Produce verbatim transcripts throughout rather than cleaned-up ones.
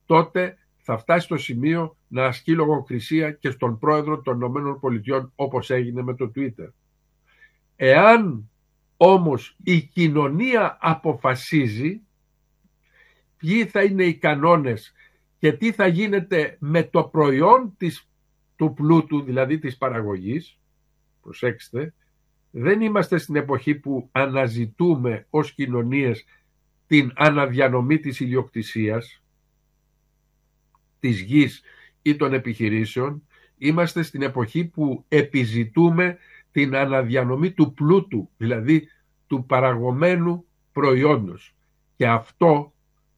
τότε θα φτάσει στο σημείο να ασκεί λογοκρισία και στον πρόεδρο των ΗΠΑ, όπως έγινε με το Twitter. Εάν όμως η κοινωνία αποφασίζει ποιοι θα είναι οι κανόνες και τι θα γίνεται με το προϊόν της, του πλούτου, δηλαδή της παραγωγής, προσέξτε, δεν είμαστε στην εποχή που αναζητούμε ως κοινωνίες την αναδιανομή της ιδιοκτησίας, της γης ή των επιχειρήσεων. Είμαστε στην εποχή που επιζητούμε την αναδιανομή του πλούτου, δηλαδή του παραγωμένου προϊόντος. Και αυτό,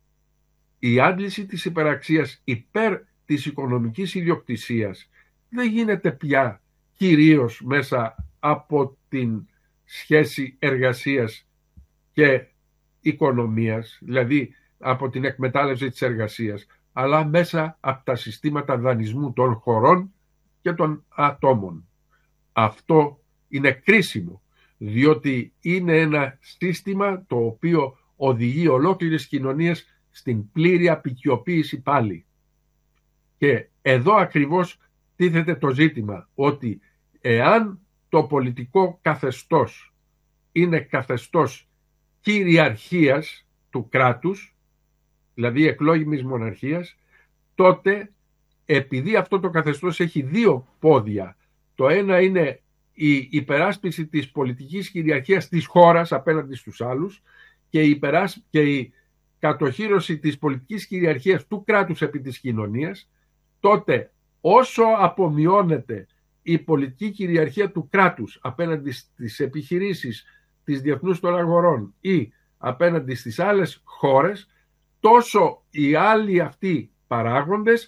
η άντληση της υπεραξίας υπέρ της οικονομικής ιδιοκτησίας, δεν γίνεται πια κυρίως μέσα από την σχέση εργασίας και οικονομίας, δηλαδή από την εκμετάλλευση της εργασίας, αλλά μέσα από τα συστήματα δανεισμού των χωρών και των ατόμων. Αυτό είναι κρίσιμο, διότι είναι ένα σύστημα το οποίο οδηγεί ολόκληρες κοινωνίες στην πλήρη αποικιοποίηση πάλι. Και εδώ ακριβώς τίθεται το ζήτημα, ότι εάν το πολιτικό καθεστώς είναι καθεστώς κυριαρχίας του κράτους, δηλαδή εκλόγιμης μοναρχίας, τότε επειδή αυτό το καθεστώς έχει δύο πόδια, το ένα είναι η υπεράσπιση της πολιτικής κυριαρχίας της χώρας απέναντι στους άλλους και η, υπεράσ... και η κατοχύρωση της πολιτικής κυριαρχίας του κράτους επί της κοινωνίας, τότε όσο απομειώνεται η πολιτική κυριαρχία του κράτους απέναντι στις επιχειρήσεις της διεθνούς των αγορών ή απέναντι στις άλλες χώρες, τόσο οι άλλοι αυτοί παράγοντες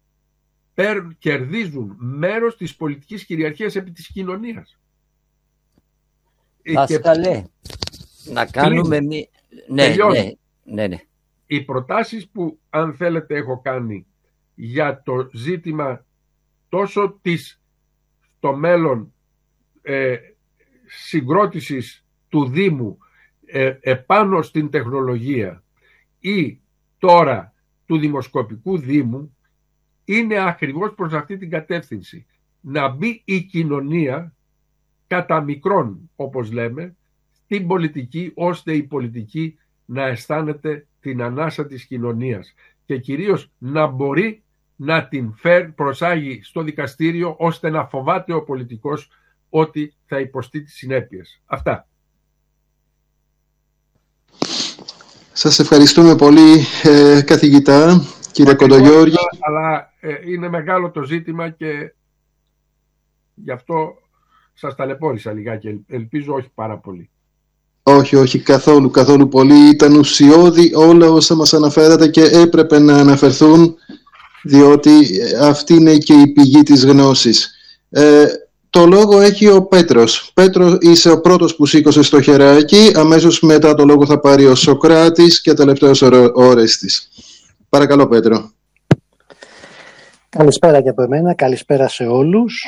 κερδίζουν μέρος της πολιτικής κυριαρχίας επί της κοινωνίας. Δάσκαλε, και... να κάνουμε μία... Ναι, ναι, ναι, ναι. Οι προτάσεις που, αν θέλετε, έχω κάνει για το ζήτημα τόσο της στο μέλλον ε, συγκρότησης του Δήμου ε, επάνω στην τεχνολογία ή τώρα του Δημοσκοπικού Δήμου, είναι ακριβώς προς αυτή την κατεύθυνση. Να μπει η κοινωνία κατά μικρόν, όπως λέμε, στην πολιτική, ώστε η πολιτική να αισθάνεται την ανάσα της κοινωνίας και κυρίως να μπορεί να την φέρει, προσάγει στο δικαστήριο, ώστε να φοβάται ο πολιτικός ότι θα υποστεί τις συνέπειες. Αυτά. Σας ευχαριστούμε πολύ, ε, καθηγητά, κύριε Κοντογιώργη. Αλλά ε, είναι μεγάλο το ζήτημα και γι' αυτό σας ταλαιπώρησα λιγάκι. Ελπίζω όχι πάρα πολύ. Όχι, όχι, καθόλου, καθόλου πολύ. Ήταν ουσιώδη όλα όσα μας αναφέρατε και έπρεπε να αναφερθούν, διότι αυτή είναι και η πηγή της γνώσης. Ε, το λόγο έχει ο Πέτρος. Πέτρο, είσαι ο πρώτος που σήκωσε στο χεράκι. Αμέσως μετά το λόγο θα πάρει ο Σοκράτης και τελευταίος ο Ορέστης. Παρακαλώ, Πέτρο. Καλησπέρα και από εμένα. Καλησπέρα σε όλους.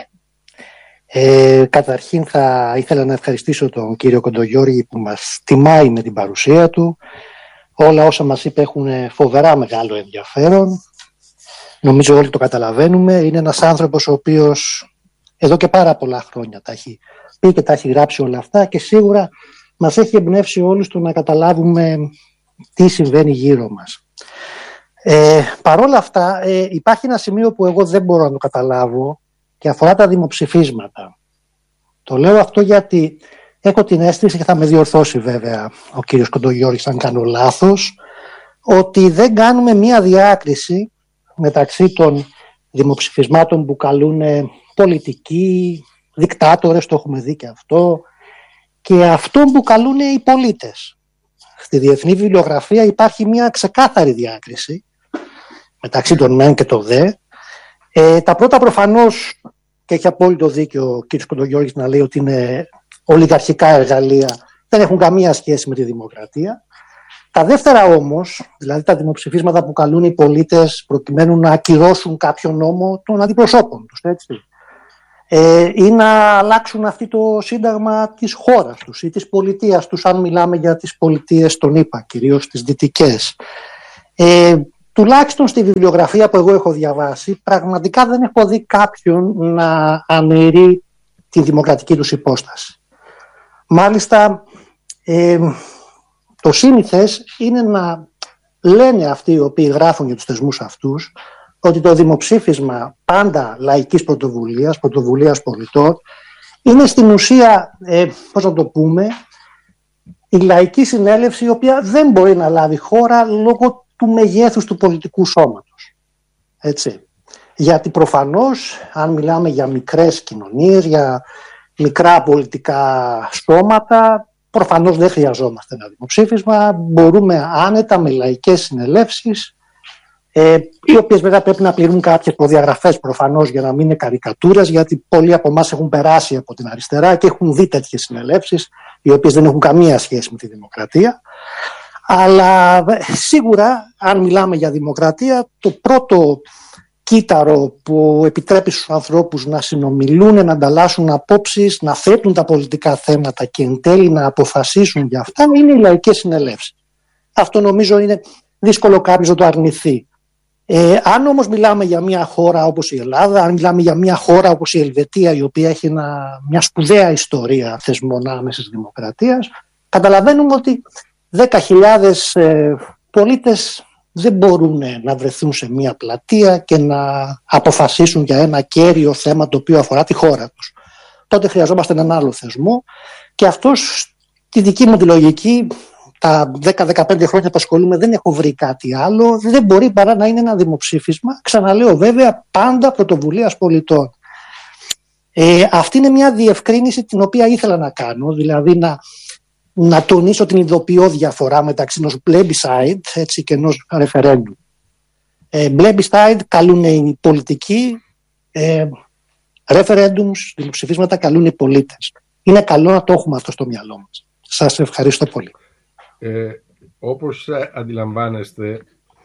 Ε, καταρχήν θα ήθελα να ευχαριστήσω τον κύριο Κοντογιώργη που μας τιμάει με την παρουσία του. Όλα όσα μας είπε έχουν φοβερά μεγάλο ενδιαφέρον. Νομίζω όλοι το καταλαβαίνουμε. Είναι ένας άνθρωπος ο οποίος εδώ και πάρα πολλά χρόνια τα έχει πει και τα έχει γράψει όλα αυτά και σίγουρα μας έχει εμπνεύσει όλους το να καταλάβουμε τι συμβαίνει γύρω μας. Ε, Παρ' όλα αυτά ε, υπάρχει ένα σημείο που εγώ δεν μπορώ να το καταλάβω και αφορά τα δημοψηφίσματα. Το λέω αυτό γιατί έχω την αίσθηση, και θα με διορθώσει βέβαια ο κύριος Κοντογιώργης αν κάνω λάθος, ότι δεν κάνουμε μία διάκριση μεταξύ των δημοψηφισμάτων που καλούν πολιτικοί, δικτάτορες, το έχουμε δει και αυτό, και αυτό που καλούν οι πολίτες. Στη διεθνή βιβλιογραφία υπάρχει μία ξεκάθαρη διάκριση μεταξύ των μεν και των δε. Ε, τα πρώτα προφανώς, και έχει απόλυτο δίκιο ο κ. Κοντογιώργης να λέει ότι είναι ολιγαρχικά εργαλεία, δεν έχουν καμία σχέση με τη δημοκρατία. Τα δεύτερα όμως, δηλαδή τα δημοψηφίσματα που καλούν οι πολίτες προκειμένου να ακυρώσουν κάποιο νόμο των αντιπροσώπων τους, έτσι, ε, ή να αλλάξουν αυτό το σύνταγμα της χώρας τους ή της πολιτείας τους, αν μιλάμε για τις πολιτείες των ΗΠΑ, κυρίως τις δυτικές. Ε, τουλάχιστον στη βιβλιογραφία που εγώ έχω διαβάσει, πραγματικά δεν έχω δει κάποιον να αναιρεί τη δημοκρατική τους υπόσταση. Μάλιστα, ε, το σύνηθες είναι να λένε αυτοί οι οποίοι γράφουν για τους θεσμούς αυτούς ότι το δημοψήφισμα πάντα λαϊκής πρωτοβουλίας, πρωτοβουλίας πολιτών, είναι στην ουσία, ε, πώς να το πούμε, η λαϊκή συνέλευση η οποία δεν μπορεί να λάβει χώρα λόγω του μεγέθους του πολιτικού σώματος. Έτσι. Γιατί προφανώς, αν μιλάμε για μικρές κοινωνίες, για μικρά πολιτικά σώματα, προφανώς δεν χρειαζόμαστε ένα δημοψήφισμα, μπορούμε άνετα με λαϊκές συνελεύσεις, ε, οι οποίες βέβαια πρέπει να πληρούν κάποιες προδιαγραφές προφανώς για να μην είναι καρικατούρες, γιατί πολλοί από εμάς έχουν περάσει από την αριστερά και έχουν δει τέτοιες συνελεύσεις, οι οποίες δεν έχουν καμία σχέση με τη δημοκρατία. Αλλά σίγουρα, αν μιλάμε για δημοκρατία, το πρώτο κύτταρο που επιτρέπει στους ανθρώπους να συνομιλούν, να ανταλλάσσουν απόψεις, να θέτουν τα πολιτικά θέματα και εν τέλει να αποφασίσουν για αυτά, είναι οι λαϊκές συνελεύσεις. Αυτό νομίζω είναι δύσκολο κάποιος να το αρνηθεί. Ε, αν όμως μιλάμε για μια χώρα όπως η Ελλάδα, αν μιλάμε για μια χώρα όπως η Ελβετία, η οποία έχει ένα, μια σπουδαία ιστορία θεσμών άμεσης δημοκρατίας, καταλαβαίνουμε ότι δέκα χιλιάδες ε, πολίτες δεν μπορούν να βρεθούν σε μια πλατεία και να αποφασίσουν για ένα κέριο θέμα το οποίο αφορά τη χώρα τους. Τότε χρειαζόμαστε έναν άλλο θεσμό και αυτός, τη δική μου τη λογική, τα δέκα με δεκαπέντε χρόνια που ασχολούμαι δεν έχω βρει κάτι άλλο, δεν μπορεί παρά να είναι ένα δημοψήφισμα, ξαναλέω βέβαια πάντα πρωτοβουλίας πολιτών. Ε, αυτή είναι μια διευκρίνηση την οποία ήθελα να κάνω, δηλαδή να να τονίσω την ειδοποιώ διαφορά μεταξύ ενός plebiscite, έτσι, και ενός referendum. Ε, plebiscite καλούν οι πολιτικοί, ε, referendums, δημοψηφίσματα καλούν οι πολίτες. Είναι καλό να το έχουμε αυτό στο μυαλό μας. Σας ευχαριστώ πολύ. Ε, όπως αντιλαμβάνεστε,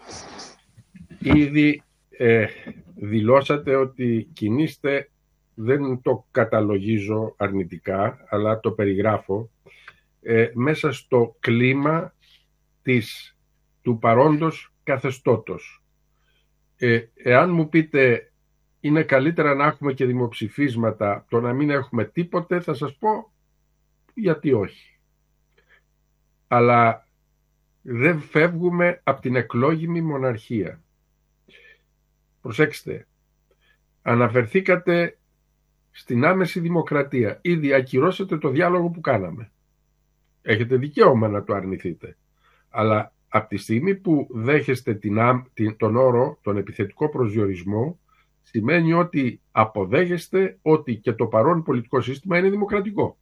ήδη ε, δηλώσατε ότι κινείστε, δεν το καταλογίζω αρνητικά, αλλά το περιγράφω, Ε, μέσα στο κλίμα της, του παρόντος καθεστώτος. Ε, εάν μου πείτε είναι καλύτερα να έχουμε και δημοψηφίσματα το να μην έχουμε τίποτε, θα σας πω γιατί όχι. Αλλά δεν φεύγουμε από την εκλόγιμη μοναρχία. Προσέξτε, αναφερθήκατε στην άμεση δημοκρατία. Ήδη ακυρώσετε το διάλογο που κάναμε. Έχετε δικαίωμα να το αρνηθείτε. Αλλά από τη στιγμή που δέχεστε την, την, τον όρο, τον επιθετικό προσδιορισμό, σημαίνει ότι αποδέχεστε ότι και το παρόν πολιτικό σύστημα είναι δημοκρατικό.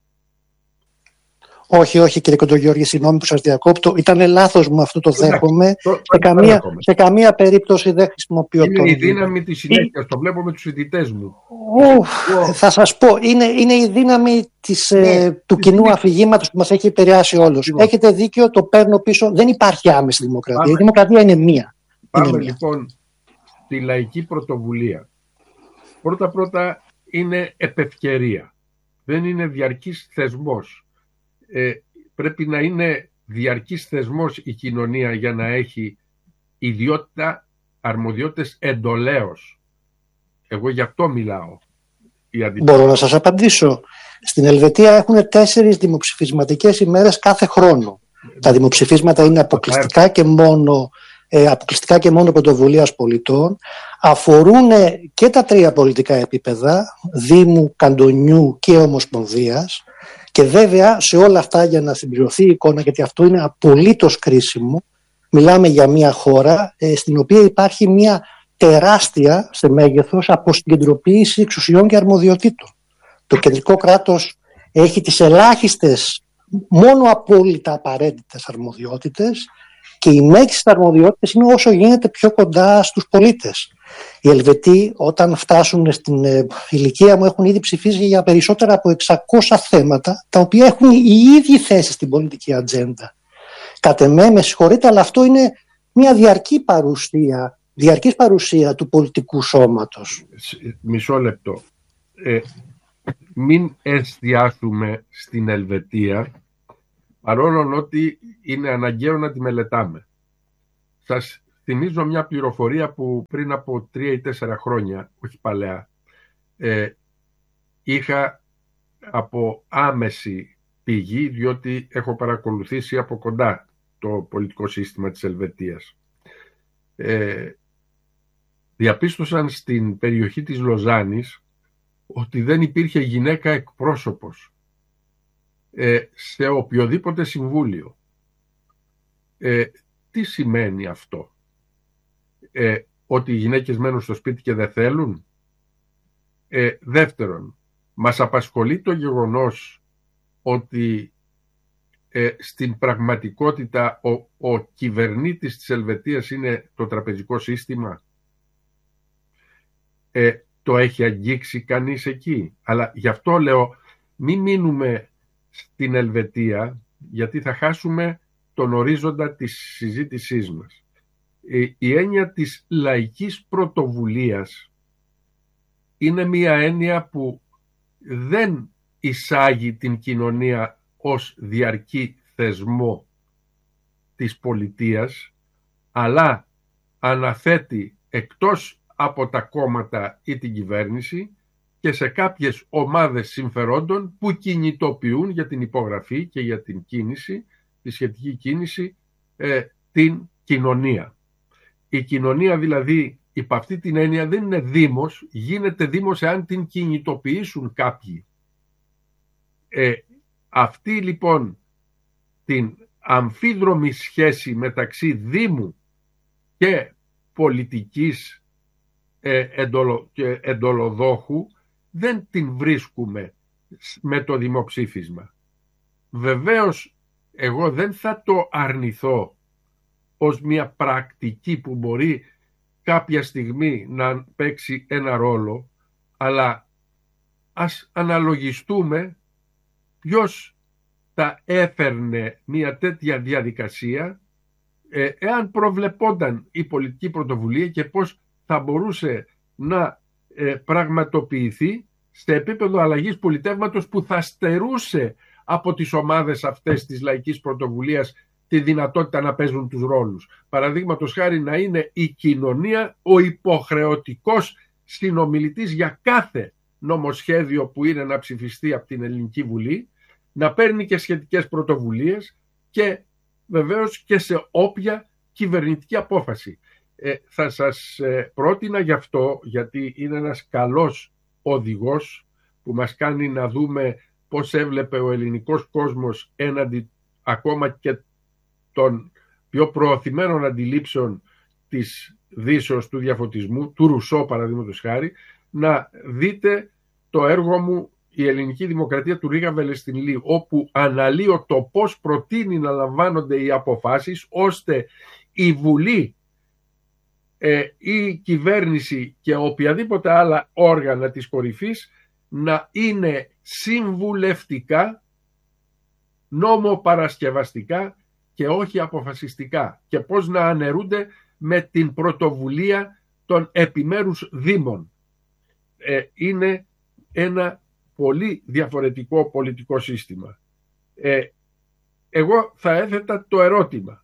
Όχι, όχι κύριε Κοντογιώργη, συγγνώμη που σας διακόπτω. Ήταν λάθος μου αυτό, το δέχομαι. Το, σε, καμία, σε καμία περίπτωση δεν χρησιμοποιώ είναι τον... Είναι η δύναμη της συνέχειας, το βλέπω με τους φοιτητές μου. Ου, oh. Θα σας πω, είναι, είναι η δύναμη της, ναι, ε, του κοινού ναι. αφηγήματος που μας έχει επηρεάσει όλους. Λοιπόν. Έχετε δίκιο, το παίρνω πίσω. Δεν υπάρχει άμεση δημοκρατία. Πάμε. Η δημοκρατία είναι μία. Πάμε είναι λοιπόν μία. Στη λαϊκή πρωτοβουλία. Πρώτα-πρώτα είναι επευκαιρία. Δεν είναι διαρκής θεσμός. Ε, πρέπει να είναι διαρκής θεσμός η κοινωνία για να έχει ιδιότητα, αρμοδιότητες εντολέως. Εγώ γι' αυτό μιλάω. Μπορώ να σας απαντήσω. Στην Ελβετία έχουν τέσσερις δημοψηφισματικές ημέρες κάθε χρόνο. Ε, Τα δημοψηφίσματα είναι αποκλειστικά και μόνο, ε, αποκλειστικά και μόνο πρωτοβουλίας πολιτών. Αφορούν και τα τρία πολιτικά επίπεδα, Δήμου, Καντονιού και Ομοσπονδίας. Και βέβαια σε όλα αυτά, για να συμπληρωθεί η εικόνα, γιατί αυτό είναι απολύτως κρίσιμο, μιλάμε για μια χώρα ε, στην οποία υπάρχει μια τεράστια σε μέγεθος αποσυγκεντρωποίηση εξουσιών και αρμοδιοτήτων. Το κεντρικό κράτος έχει τις ελάχιστες, μόνο απόλυτα απαραίτητες αρμοδιότητες και οι μέγιστες αρμοδιότητες είναι όσο γίνεται πιο κοντά στους πολίτες. Οι Ελβετοί, όταν φτάσουν στην ε, ηλικία μου, έχουν ήδη ψηφίσει για περισσότερα από εξακόσια θέματα, τα οποία έχουν οι ίδιοι θέση στην πολιτική ατζέντα. Κατ' εμέ, με συγχωρείτε, αλλά αυτό είναι μια διαρκή παρουσία, διαρκής παρουσία του πολιτικού σώματος. Μισό λεπτό. Ε, μην εστιάσουμε στην Ελβετία, παρόλο ότι είναι αναγκαίο να τη μελετάμε. Σας θυμίζω μια πληροφορία που πριν από τρία ή τέσσερα χρόνια, όχι παλαιά, ε, είχα από άμεση πηγή, διότι έχω παρακολουθήσει από κοντά το πολιτικό σύστημα της Ελβετίας. Ε, διαπίστωσαν στην περιοχή της Λοζάνης ότι δεν υπήρχε γυναίκα εκπρόσωπος ε, σε οποιοδήποτε συμβούλιο. Ε, τι σημαίνει αυτό? Ε, ότι οι γυναίκες μένουν στο σπίτι και δεν θέλουν? Ε, δεύτερον, μας απασχολεί το γεγονός ότι ε, στην πραγματικότητα ο, ο κυβερνήτης της Ελβετίας είναι το τραπεζικό σύστημα. Ε, το έχει αγγίξει κανείς εκεί? Αλλά γι' αυτό λέω, μην μείνουμε στην Ελβετία, γιατί θα χάσουμε τον ορίζοντα της συζήτησής μας. Η, η έννοια της λαϊκής πρωτοβουλίας είναι μια έννοια που δεν εισάγει την κοινωνία ως διαρκή θεσμό της πολιτείας, αλλά αναθέτει εκτός από τα κόμματα ή την κυβέρνηση και σε κάποιες ομάδες συμφερόντων που κινητοποιούν για την υπογραφή και για την κίνηση, τη σχετική κίνηση, ε, την κοινωνία. Η κοινωνία δηλαδή, υπ' αυτή την έννοια, δεν είναι δήμος, γίνεται δήμος εάν την κινητοποιήσουν κάποιοι. Ε, αυτή λοιπόν την αμφίδρομη σχέση μεταξύ δήμου και πολιτικής ε, εντολο, και εντολοδόχου δεν την βρίσκουμε με το δημοψήφισμα. Βεβαίως εγώ δεν θα το αρνηθώ ως μια πρακτική που μπορεί κάποια στιγμή να παίξει ένα ρόλο, αλλά ας αναλογιστούμε ποιος θα έφερνε μια τέτοια διαδικασία ε, εάν προβλεπόταν η πολιτική πρωτοβουλία και πώς θα μπορούσε να ε, πραγματοποιηθεί σε επίπεδο αλλαγής πολιτεύματος που θα στερούσε από τις ομάδες αυτές της λαϊκής πρωτοβουλίας τη δυνατότητα να παίζουν τους ρόλους. Παραδείγματος χάρη να είναι η κοινωνία ο υποχρεωτικός συνομιλητής για κάθε νομοσχέδιο που είναι να ψηφιστεί από την Ελληνική Βουλή, να παίρνει και σχετικές πρωτοβουλίες και βεβαίως και σε όποια κυβερνητική απόφαση. Ε, θα σας ε, πρότεινα γι' αυτό, γιατί είναι ένας καλός οδηγός που μας κάνει να δούμε πώς έβλεπε ο ελληνικός κόσμος έναντι ακόμα και των πιο προωθημένων αντιλήψεων της Δύσεως του διαφωτισμού, του Ρουσό παραδείγματος χάρη, να δείτε το έργο μου «Η Ελληνική Δημοκρατία» του Ρίγα Βελεστινλή, όπου αναλύω το πώς προτείνει να λαμβάνονται οι αποφάσεις ώστε η Βουλή, ε, η κυβέρνηση και οποιαδήποτε άλλα όργανα της κορυφής να είναι συμβουλευτικά, νόμοπαρασκευαστικά και όχι αποφασιστικά, και πώς να αναιρούνται με την πρωτοβουλία των επιμέρους δήμων. Ε, είναι ένα πολύ διαφορετικό πολιτικό σύστημα. Ε, εγώ θα έθετα το ερώτημα: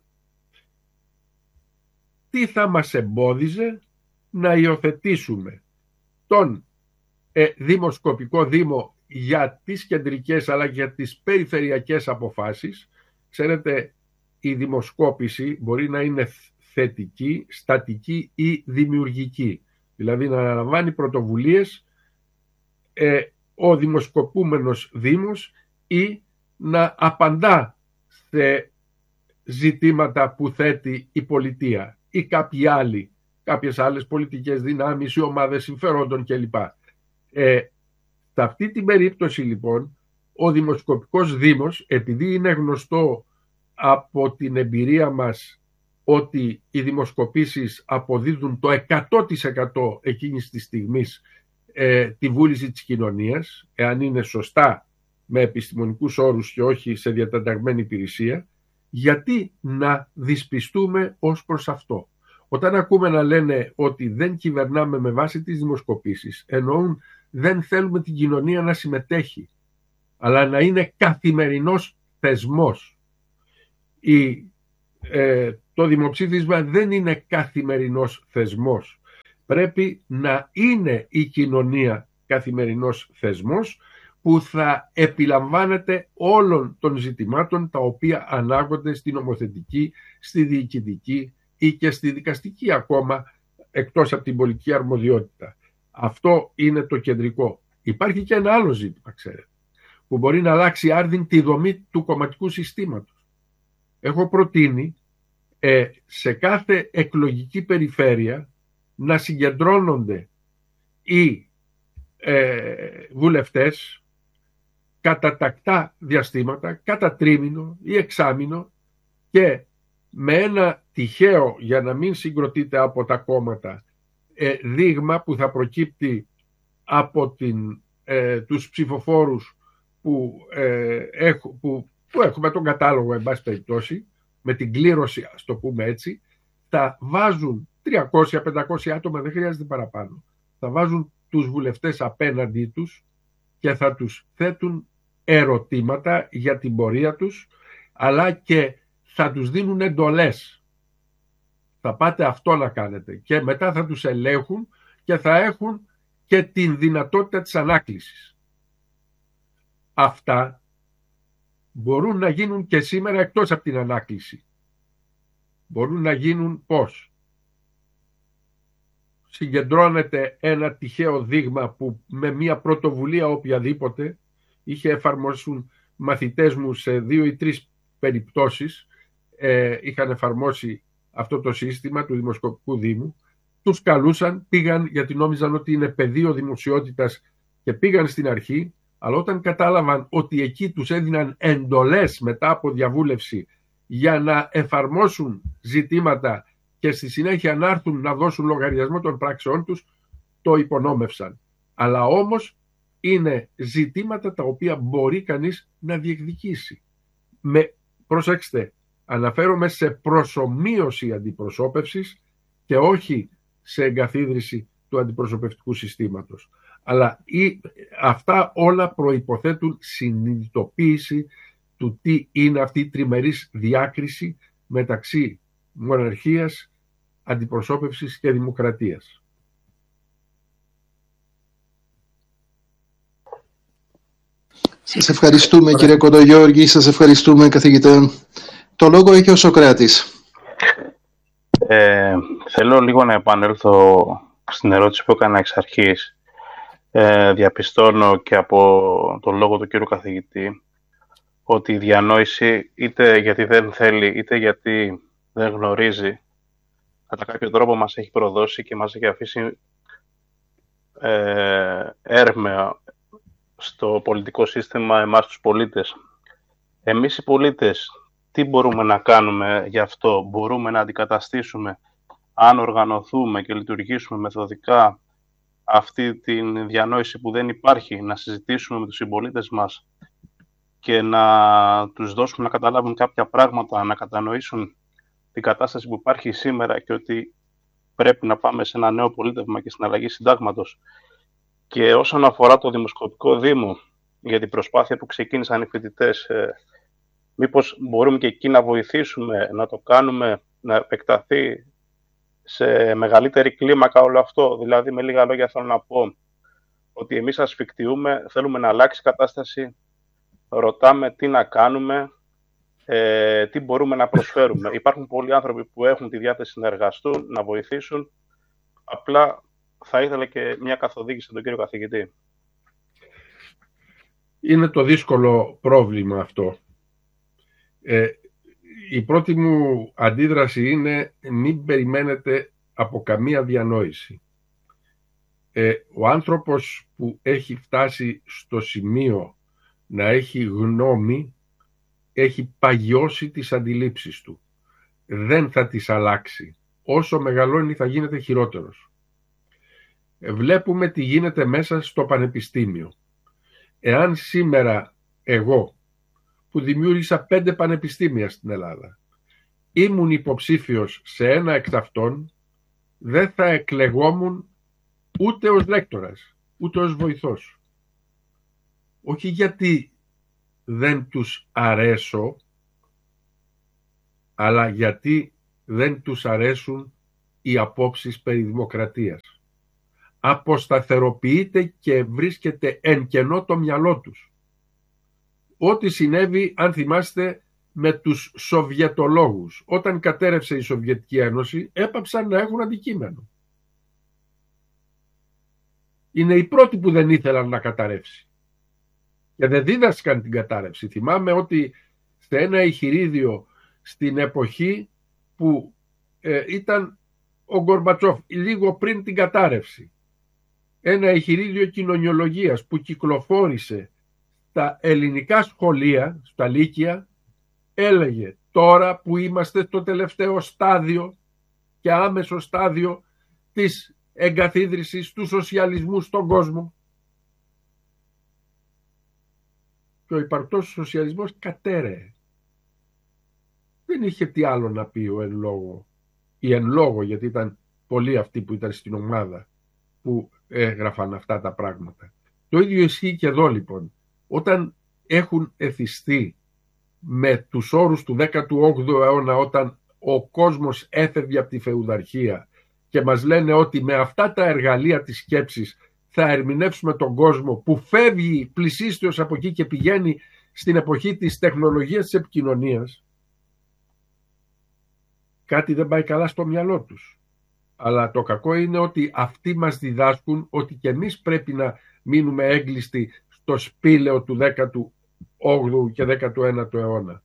τι θα μας εμπόδιζε να υιοθετήσουμε τον ε, δημοσκοπικό δήμο για τις κεντρικές αλλά και για τις περιφερειακές αποφάσεις? Ξέρετε, η δημοσκόπηση μπορεί να είναι θετική, στατική ή δημιουργική. Δηλαδή να αναλαμβάνει πρωτοβουλίες ε, ο δημοσκοπούμενος δήμος ή να απαντά σε ζητήματα που θέτει η πολιτεία ή κάποιοι άλλοι, κάποιες άλλες πολιτικές δυνάμεις ή ομάδες συμφερόντων κλπ. Ε, σε αυτή την περίπτωση λοιπόν ο δημοσκοπικός δήμος, επειδή είναι γνωστό από την εμπειρία μας ότι οι δημοσκοπήσεις αποδίδουν το εκατό τοις εκατό εκείνης της στιγμής ε, τη βούληση της κοινωνίας, εάν είναι σωστά με επιστημονικούς όρους και όχι σε διατεταγμένη υπηρεσία, γιατί να δυσπιστούμε ως προς αυτό? Όταν ακούμε να λένε ότι δεν κυβερνάμε με βάση τις δημοσκοπήσεις, εννοούν δεν θέλουμε την κοινωνία να συμμετέχει, αλλά να είναι καθημερινός θεσμός. Η ε, το δημοψήφισμα δεν είναι καθημερινός θεσμός. Πρέπει να είναι η κοινωνία καθημερινός θεσμός που θα επιλαμβάνεται όλων των ζητημάτων τα οποία ανάγονται στην νομοθετική, στη διοικητική ή και στη δικαστική ακόμα, εκτός από την πολιτική αρμοδιότητα. Αυτό είναι το κεντρικό. Υπάρχει και ένα άλλο ζήτημα, ξέρετε, που μπορεί να αλλάξει άρδιν τη δομή του κομματικού συστήματος. Έχω προτείνει ε, σε κάθε εκλογική περιφέρεια να συγκεντρώνονται οι ε, βουλευτές κατά τακτά διαστήματα, κατά τρίμηνο ή εξάμηνο, και με ένα τυχαίο, για να μην συγκροτείται από τα κόμματα, ε, δείγμα που θα προκύπτει από την, ε, τους ψηφοφόρους που, ε, έχ, που, που έχουμε τον κατάλογο, εν πάση περιπτώσει, με την κλήρωση, ας το πούμε έτσι, θα βάζουν τριακόσια με πεντακόσια άτομα, δεν χρειάζεται παραπάνω, θα βάζουν τους βουλευτές απέναντί τους και θα τους θέτουν ερωτήματα για την πορεία τους, αλλά και θα τους δίνουν εντολές. Θα πάτε αυτό να κάνετε, και μετά θα τους ελέγχουν και θα έχουν και την δυνατότητα της ανάκλησης. Αυτά μπορούν να γίνουν και σήμερα εκτός από την ανάκληση. Μπορούν να γίνουν πώς? Συγκεντρώνεται ένα τυχαίο δείγμα που με μια πρωτοβουλία οποιαδήποτε, είχε εφαρμόσουν μαθητές μου σε δύο ή τρεις περιπτώσεις, ε, είχαν εφαρμόσει αυτό το σύστημα του Δημοσκοπικού Δήμου, τους καλούσαν, πήγαν γιατί νόμιζαν ότι είναι πεδίο δημοσιότητας και πήγαν στην αρχή, αλλά όταν κατάλαβαν ότι εκεί τους έδιναν εντολές μετά από διαβούλευση για να εφαρμόσουν ζητήματα και στη συνέχεια να έρθουν να δώσουν λογαριασμό των πράξεών τους, το υπονόμευσαν. Αλλά όμως είναι ζητήματα τα οποία μπορεί κανείς να διεκδικήσει. Με, προσέξτε, αναφέρομαι σε προσομοίωση αντιπροσώπευσης και όχι σε εγκαθίδρυση του αντιπροσωπευτικού συστήματος. Αλλά ή, αυτά όλα προϋποθέτουν συνειδητοποίηση του τι είναι αυτή η τριμερής διάκριση μεταξύ μοναρχίας, αντιπροσώπευσης και δημοκρατίας. Σας ευχαριστούμε κύριε Κοντογιώργη, σας ευχαριστούμε καθηγητά. Το λόγο έχει ο Σωκράτης. Ε, θέλω λίγο να επανέλθω στην ερώτηση που έκανα εξ αρχής. Ε, διαπιστώνω και από τον λόγο του κύριου καθηγητή ότι η διανόηση, είτε γιατί δεν θέλει είτε γιατί δεν γνωρίζει, κατά κάποιο τρόπο μας έχει προδώσει και μας έχει αφήσει ε, έρμεα στο πολιτικό σύστημα εμάς τους πολίτες. Εμείς οι πολίτες τι μπορούμε να κάνουμε γι' αυτό? Μπορούμε να αντικαταστήσουμε, αν οργανωθούμε και λειτουργήσουμε μεθοδικά, αυτή τη διανόηση που δεν υπάρχει, να συζητήσουμε με τους συμπολίτες μας και να τους δώσουμε να καταλάβουν κάποια πράγματα, να κατανοήσουν την κατάσταση που υπάρχει σήμερα και ότι πρέπει να πάμε σε ένα νέο πολίτευμα και στην αλλαγή συντάγματος. Και όσον αφορά το Δημοσκοπικό Δήμο, για την προσπάθεια που ξεκίνησαν οι φοιτητές, ε, μήπως μπορούμε και εκεί να βοηθήσουμε, να το κάνουμε, να επεκταθεί σε μεγαλύτερη κλίμακα όλο αυτό? Δηλαδή, με λίγα λόγια θέλω να πω ότι εμείς ασφικτιούμε, θέλουμε να αλλάξει η κατάσταση, ρωτάμε τι να κάνουμε, ε, τι μπορούμε να προσφέρουμε. Υπάρχουν πολλοί άνθρωποι που έχουν τη διάθεση να εργαστούν, να βοηθήσουν. Απλά θα ήθελα και μια καθοδήγηση από τον κύριο καθηγητή. Είναι το δύσκολο πρόβλημα αυτό. Ε, η πρώτη μου αντίδραση είναι μην περιμένετε από καμία διανόηση. Ε, ο άνθρωπος που έχει φτάσει στο σημείο να έχει γνώμη έχει παγιώσει τις αντιλήψεις του. Δεν θα τις αλλάξει. Όσο μεγαλώνει θα γίνεται χειρότερος. Ε, βλέπουμε τι γίνεται μέσα στο πανεπιστήμιο. Εάν σήμερα εγώ, που δημιούργησα πέντε πανεπιστήμια στην Ελλάδα, ήμουν υποψήφιος σε ένα εκ αυτών, δεν θα εκλεγόμουν ούτε ως λέκτορας, ούτε ως βοηθός. Όχι γιατί δεν τους αρέσω, αλλά γιατί δεν τους αρέσουν οι απόψεις περί δημοκρατίας. Αποσταθεροποιείται και βρίσκεται εν κενό το μυαλό τους. Ό,τι συνέβη, αν θυμάστε, με τους Σοβιετολόγους. Όταν κατέρευσε η Σοβιετική Ένωση, έπαψαν να έχουν αντικείμενο. Είναι οι πρώτοι που δεν ήθελαν να καταρρεύσει. Και δεν δίδασκαν την κατάρρευση. Θυμάμαι ότι σε ένα ηχηρίδιο στην εποχή που ε, ήταν ο Γκορμπατσόφ, λίγο πριν την κατάρρευση, ένα ηχηρίδιο κοινωνιολογίας που κυκλοφόρησε στα ελληνικά σχολεία, στα λύκεια, έλεγε τώρα που είμαστε στο τελευταίο στάδιο και άμεσο στάδιο της εγκαθίδρυσης του σοσιαλισμού στον κόσμο, και ο υπαρκτός σοσιαλισμός κατέρεε. Δεν είχε τι άλλο να πει ο εν λόγω, ή εν λόγω, γιατί ήταν πολλοί αυτοί που ήταν στην ομάδα που έγραφαν αυτά τα πράγματα. Το ίδιο ισχύει και εδώ λοιπόν. Όταν έχουν εθιστεί με τους όρους του δέκατου όγδοου αιώνα, όταν ο κόσμος έφευγε από τη φεουδαρχία και μας λένε ότι με αυτά τα εργαλεία της σκέψης θα ερμηνεύσουμε τον κόσμο που φεύγει πλησίστιος από εκεί και πηγαίνει στην εποχή της τεχνολογίας της επικοινωνίας, κάτι δεν πάει καλά στο μυαλό τους. Αλλά το κακό είναι ότι αυτοί μας διδάσκουν ότι και εμείς πρέπει να μείνουμε έγκλειστοι στο σπήλαιο του δέκατου όγδοου και δέκατου ένατου αιώνα.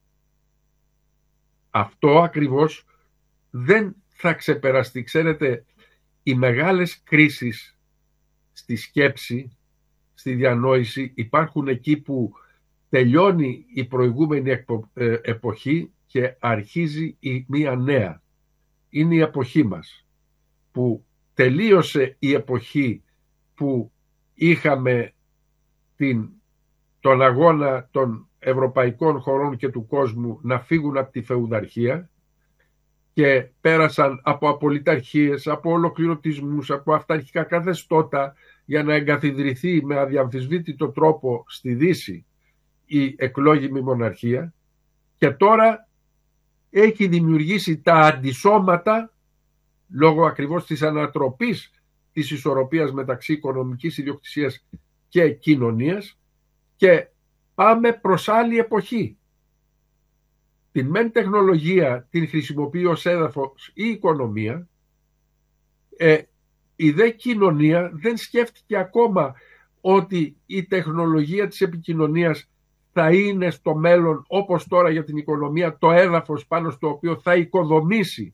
Αυτό ακριβώς δεν θα ξεπεραστεί. Ξέρετε, οι μεγάλες κρίσεις στη σκέψη, στη διανόηση, υπάρχουν εκεί που τελειώνει η προηγούμενη εποχή και αρχίζει η μία νέα. Είναι η εποχή μας, που τελείωσε η εποχή που είχαμε την, τον αγώνα των ευρωπαϊκών χωρών και του κόσμου να φύγουν από τη φεουδαρχία και πέρασαν από απολυταρχίες, από ολοκληρωτισμούς, από αυταρχικά καθεστώτα για να εγκαθιδρυθεί με αδιαμφισβήτητο τρόπο στη Δύση η εκλόγιμη μοναρχία, και τώρα έχει δημιουργήσει τα αντισώματα λόγω ακριβώς της ανατροπής της ισορροπίας μεταξύ οικονομικής ιδιοκτησίας και κοινωνίας, και πάμε προς άλλη εποχή. Την μεν τεχνολογία την χρησιμοποιεί ως έδαφος η οικονομία, ε, η δε κοινωνία δεν σκέφτηκε ακόμα ότι η τεχνολογία της επικοινωνίας θα είναι στο μέλλον, όπως τώρα για την οικονομία, το έδαφος πάνω στο οποίο θα οικοδομήσει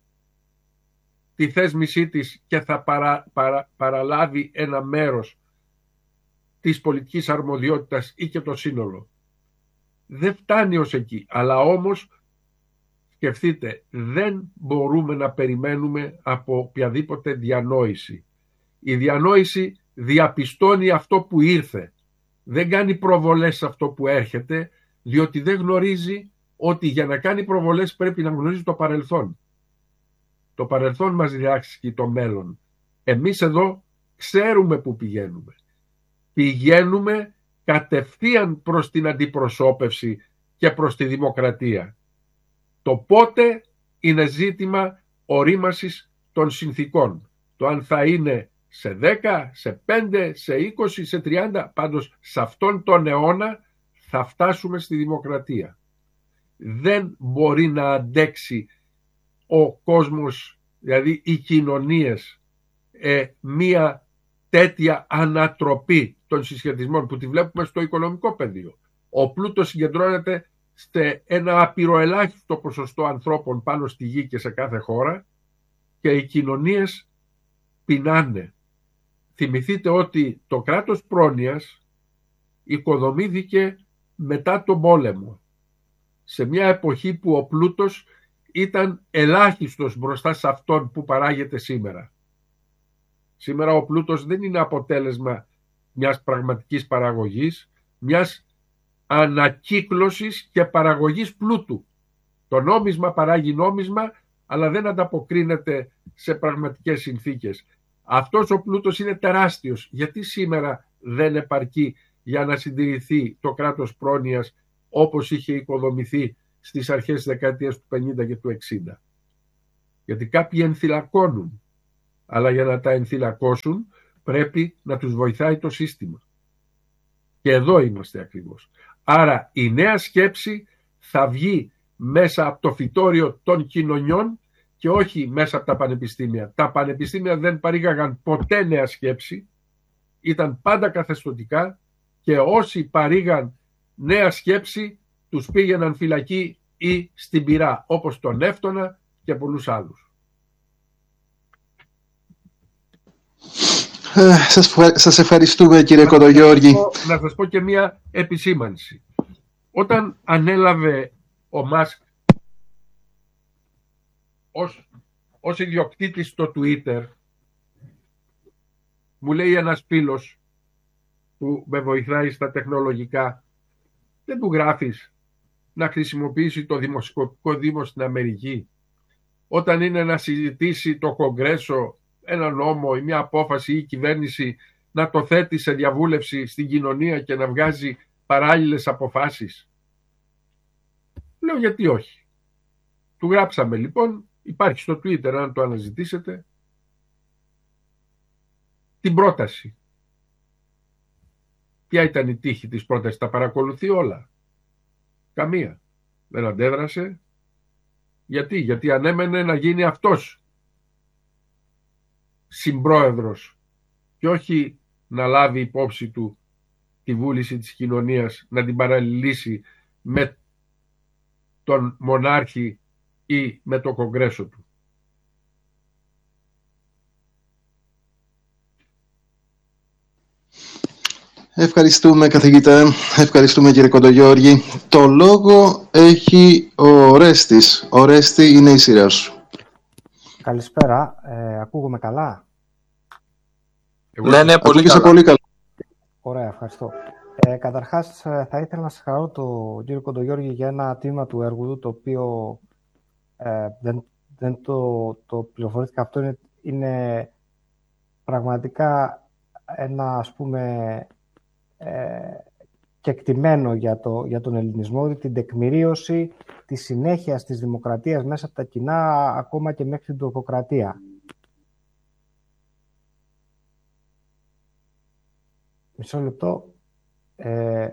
τη θέσμησή της και θα παρα, παρα, παραλάβει ένα μέρος της πολιτικής αρμοδιότητας ή και το σύνολο. Δεν φτάνει ως εκεί, αλλά όμως σκεφτείτε, δεν μπορούμε να περιμένουμε από οποιαδήποτε διανόηση. Η διανόηση διαπιστώνει αυτό που ήρθε. Δεν κάνει προβολές σε αυτό που έρχεται, διότι δεν γνωρίζει ότι για να κάνει προβολές πρέπει να γνωρίζει το παρελθόν. Το παρελθόν μας διδάσκει το μέλλον. Εμείς εδώ ξέρουμε που πηγαίνουμε. Πηγαίνουμε κατευθείαν προς την αντιπροσώπευση και προς τη δημοκρατία. Το πότε είναι ζήτημα ορίμασης των συνθήκων. Το αν θα είναι σε δέκα, σε πέντε, σε είκοσι, σε τριάντα, πάντως σε αυτόν τον αιώνα θα φτάσουμε στη δημοκρατία. Δεν μπορεί να αντέξει ο κόσμος, δηλαδή οι κοινωνίες, ε, μία τέτοια ανατροπή των συσχετισμών που τη βλέπουμε στο οικονομικό πεδίο. Ο πλούτος συγκεντρώνεται σε ένα απειροελάχιστο ποσοστό ανθρώπων πάνω στη γη και σε κάθε χώρα, και οι κοινωνίες πεινάνε. Θυμηθείτε ότι το κράτος πρόνοιας οικοδομήθηκε μετά τον πόλεμο, σε μια εποχή που ο πλούτος ήταν ελάχιστος μπροστά σε αυτόν που παράγεται σήμερα. Σήμερα ο πλούτος δεν είναι αποτέλεσμα μιας πραγματικής παραγωγής, μιας ανακύκλωσης και παραγωγής πλούτου. Το νόμισμα παράγει νόμισμα, αλλά δεν ανταποκρίνεται σε πραγματικές συνθήκες. Αυτός ο πλούτος είναι τεράστιος. Γιατί σήμερα δεν επαρκεί για να συντηρηθεί το κράτος πρόνοιας όπως είχε οικοδομηθεί στις αρχές της δεκαετίας του πενήντα και του εξήντα. Γιατί κάποιοι ενθυλακώνουν, αλλά για να τα ενθυλακώσουν πρέπει να τους βοηθάει το σύστημα. Και εδώ είμαστε ακριβώς. Άρα η νέα σκέψη θα βγει μέσα από το φυτόριο των κοινωνιών και όχι μέσα από τα πανεπιστήμια. Τα πανεπιστήμια δεν παρήγαγαν ποτέ νέα σκέψη, ήταν πάντα καθεστωτικά και όσοι παρήγαν νέα σκέψη τους πήγαιναν φυλακή ή στην πυρά, όπως τον Νεύτωνα και πολλούς άλλους. Ε, σας, σας ευχαριστούμε, κύριε Κοντογιώργη. Να σας πω και μία επισήμανση. Όταν ανέλαβε ο Μάσκ ως, ως ιδιοκτήτης στο Twitter, μου λέει ένας φίλος που με βοηθάει στα τεχνολογικά, δεν του γράφεις να χρησιμοποιήσει το δημοσκοπικό δήμο στην Αμερική όταν είναι να συζητήσει το Κογκρέσο ένα νόμο ή μια απόφαση ή η κυβέρνηση, να το θέτει σε διαβούλευση στην κοινωνία και να βγάζει παράλληλες αποφάσεις? Λέω γιατί όχι. Του γράψαμε λοιπόν, υπάρχει στο Twitter αν το αναζητήσετε, την πρόταση. Ποια ήταν η τύχη της πρότασης? Τα παρακολουθεί όλα. Καμία. Δεν αντέδρασε. Γιατί? Γιατί ανέμενε να γίνει αυτός συμπρόεδρος και όχι να λάβει υπόψη του τη βούληση της κοινωνίας, να την παραλληλήσει με τον μονάρχη ή με το κογκρέσο του. Ευχαριστούμε, καθηγητά. Ευχαριστούμε, κύριε Κοντογιώργη. Το λόγο έχει ο Ορέστης. Ορέστη, είναι η σειρά σου. Καλησπέρα. Ε, ακούγομαι καλά? Ναι, ναι, πολύ καλά. πολύ καλά. Ωραία, ευχαριστώ. Ε, καταρχάς, θα ήθελα να συγχαρώ τον κύριο Κοντογιώργη για ένα τμήμα του έργου του, το οποίο ε, δεν, δεν το, το πληροφορήθηκα. Αυτό είναι, είναι πραγματικά ένα, ας πούμε, ε, κεκτημένο για, το, για τον ελληνισμό, την τεκμηρίωση της συνέχειας της δημοκρατίας μέσα από τα κοινά, ακόμα και μέχρι την τουρκοκρατία. Μισό λεπτό. Ε,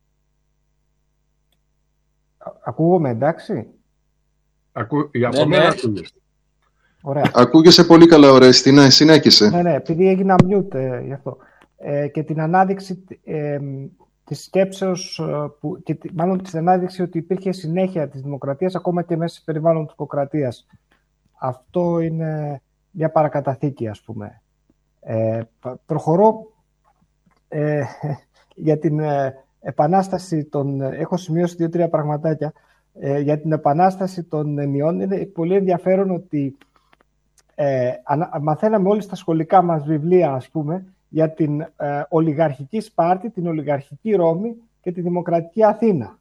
ακούγομαι, εντάξει? Ακού, ναι, ναι. Ωραία. Ακούγεσαι πολύ καλά, Ορέστη. Ναι, συνέχισε. Ναι, ναι, επειδή έγινα mute ε, γι' αυτό. Ε, και την ανάδειξη ε, της σκέψεως, που, και, μάλλον την ανάδειξη ότι υπήρχε συνέχεια της δημοκρατίας ακόμα και μέσα σε περιβάλλον τουρκοκρατίας. Αυτό είναι μια παρακαταθήκη, ας πούμε. Ε, προχωρώ ε, για την ε, επανάσταση των... Έχω σημειώσει δύο-τρία πραγματάκια. Ε, για την επανάσταση των ενιών είναι πολύ ενδιαφέρον ότι ε, ανα, μαθαίναμε όλοι στα σχολικά μας βιβλία, ας πούμε, για την ε, ολιγαρχική Σπάρτη, την ολιγαρχική Ρώμη και τη δημοκρατική Αθήνα.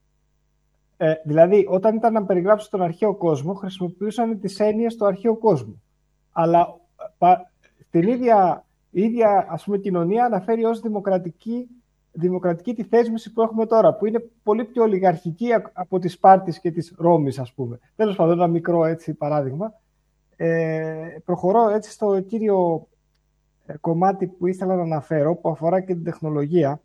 Ε, δηλαδή, όταν ήταν να περιγράψουν τον αρχαίο κόσμο, χρησιμοποιούσαν τις έννοιες του αρχαίου κόσμου. Αλλά πα, την ίδια, η ίδια ας πούμε, κοινωνία αναφέρει ως δημοκρατική, δημοκρατική τη θέσμηση που έχουμε τώρα, που είναι πολύ πιο ολιγαρχική από τη Σπάρτης και της Ρώμης, ας πούμε. Τέλος πάντων, ένα μικρό έτσι, παράδειγμα. Ε, προχωρώ έτσι στο κύριο κομμάτι που ήθελα να αναφέρω, που αφορά και την τεχνολογία,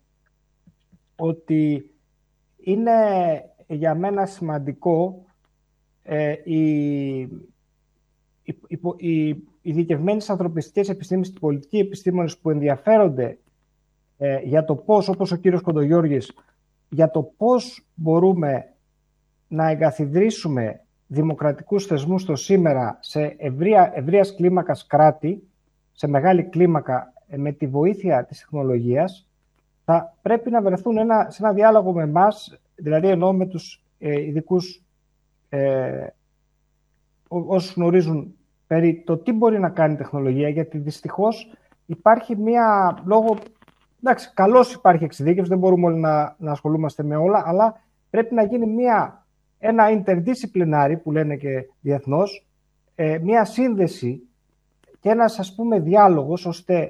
ότι είναι για μένα σημαντικό ε, οι, οι, οι, οι ειδικευμένες ανθρωπιστικές επιστήμες και πολιτικοί επιστήμονες που ενδιαφέρονται ε, για το πώς, όπως ο κύριος Κοντογιώργης, για το πώς μπορούμε να εγκαθιδρύσουμε δημοκρατικούς θεσμούς στο σήμερα σε ευρεία, ευρείας κλίμακας κράτη, σε μεγάλη κλίμακα με τη βοήθεια της τεχνολογίας, θα πρέπει να βρεθούν ένα, σε ένα διάλογο με εμάς, δηλαδή εννοώ με τους ε, ειδικούς ε, όσους γνωρίζουν περί το τι μπορεί να κάνει η τεχνολογία, γιατί δυστυχώς υπάρχει μία λόγω, εντάξει, καλώς υπάρχει εξειδίκευση, δεν μπορούμε όλοι να, να ασχολούμαστε με όλα, αλλά πρέπει να γίνει μία, ένα interdisciplinary που λένε και διεθνώς, ε, μία σύνδεση και ένας, ας πούμε, διάλογος, ώστε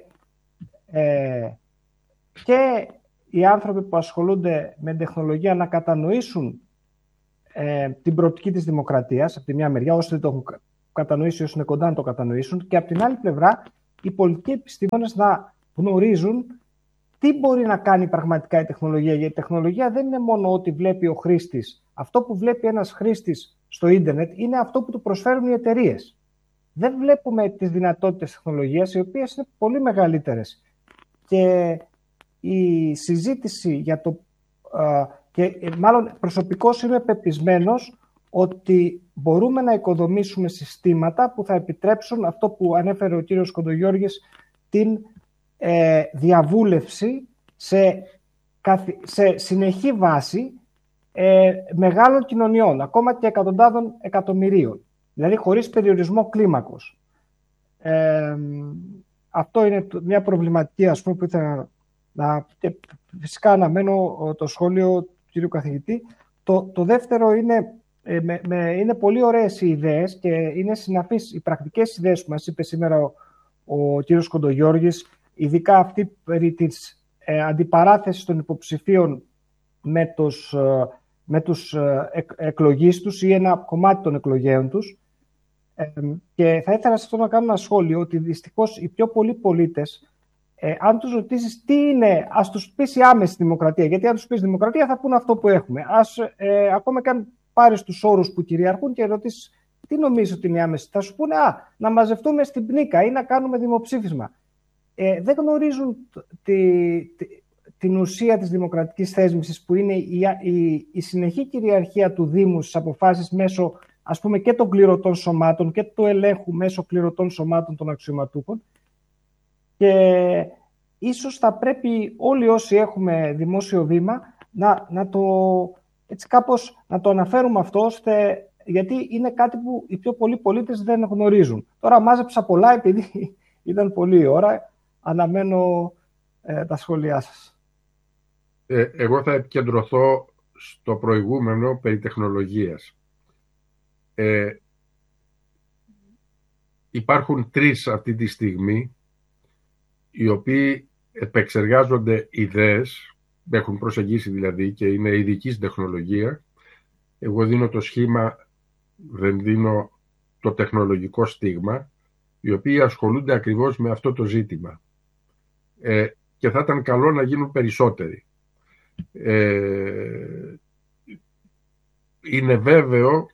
ε, και οι άνθρωποι που ασχολούνται με τεχνολογία να κατανοήσουν ε, την προοπτική της δημοκρατίας, από τη μια μεριά, όσοι δεν το έχουν κατανοήσει, όσοι είναι κοντά να το κατανοήσουν, και από την άλλη πλευρά, οι πολιτικοί επιστήμονες να γνωρίζουν τι μπορεί να κάνει πραγματικά η τεχνολογία. Γιατί η τεχνολογία δεν είναι μόνο ό,τι βλέπει ο χρήστης. Αυτό που βλέπει ένας χρήστης στο ίντερνετ είναι αυτό που του προσφέρουν οι εταιρείες. Δεν βλέπουμε τις δυνατότητες τεχνολογίας, οι οποίες είναι πολύ μεγαλύτερες. Και η συζήτηση για το... και μάλλον προσωπικώς είμαι πεπισμένος ότι μπορούμε να οικοδομήσουμε συστήματα που θα επιτρέψουν αυτό που ανέφερε ο κύριος Κοντογιώργης, την ε, διαβούλευση σε, σε συνεχή βάση ε, μεγάλων κοινωνιών, ακόμα και εκατοντάδων εκατομμυρίων, δηλαδή χωρίς περιορισμό κλίμακος. Ε, αυτό είναι μια προβληματική, ας πούμε, που ήθελα να... Και φυσικά αναμένω το σχόλιο του κύριου καθηγητή. Το, το δεύτερο είναι, ε, με, με, είναι πολύ ωραίες οι ιδέες και είναι συναφείς οι πρακτικές ιδέες που μας είπε σήμερα ο, ο κύριος Κοντογιώργης, ειδικά αυτή περί της ε, αντιπαράθεσης των υποψηφίων με τους, ε, με τους ε, εκ, εκλογείς τους ή ένα κομμάτι των εκλογέων τους. Ε, και θα ήθελα σε αυτό να κάνω ένα σχόλιο, ότι δυστυχώς οι πιο πολλοί πολίτες, ε, αν τους ρωτήσεις τι είναι, ας τους πεις η άμεση δημοκρατία, γιατί αν τους πεις δημοκρατία θα πούνε αυτό που έχουμε. Ας, ε, ακόμα και αν πάρεις τους όρους που κυριαρχούν και ρωτήσεις τι νομίζεις ότι είναι η άμεση, θα σου πούνε α, να μαζευτούμε στην πνίκα ή να κάνουμε δημοψήφισμα. Ε, δεν γνωρίζουν τη, τη, την ουσία της δημοκρατικής θέσμησης, που είναι η, η, η συνεχή κυριαρχία του Δήμου στις αποφάσεις μέσω, ας πούμε, και των κληρωτών σωμάτων και του ελέγχου μέσω κληρωτών σωμάτων των αξιωματούχων. Και ίσως θα πρέπει όλοι όσοι έχουμε δημόσιο βήμα να, να, το, έτσι κάπως, να το αναφέρουμε αυτό, ώστε, γιατί είναι κάτι που οι πιο πολλοί πολίτες δεν γνωρίζουν. Τώρα μάζεψα πολλά επειδή ήταν πολλή η ώρα. Αναμένω ε, τα σχόλιά σας. Ε, εγώ θα επικεντρωθώ στο προηγούμενο περί τεχνολογίας. Ε, υπάρχουν τρεις αυτή τη στιγμή οι οποίοι επεξεργάζονται ιδέες, έχουν προσεγγίσει δηλαδή και είναι ειδική στην τεχνολογία. Εγώ δίνω το σχήμα, δεν δίνω το τεχνολογικό στίγμα, οι οποίοι ασχολούνται ακριβώς με αυτό το ζήτημα. Ε, και θα ήταν καλό να γίνουν περισσότεροι. Ε, είναι βέβαιο,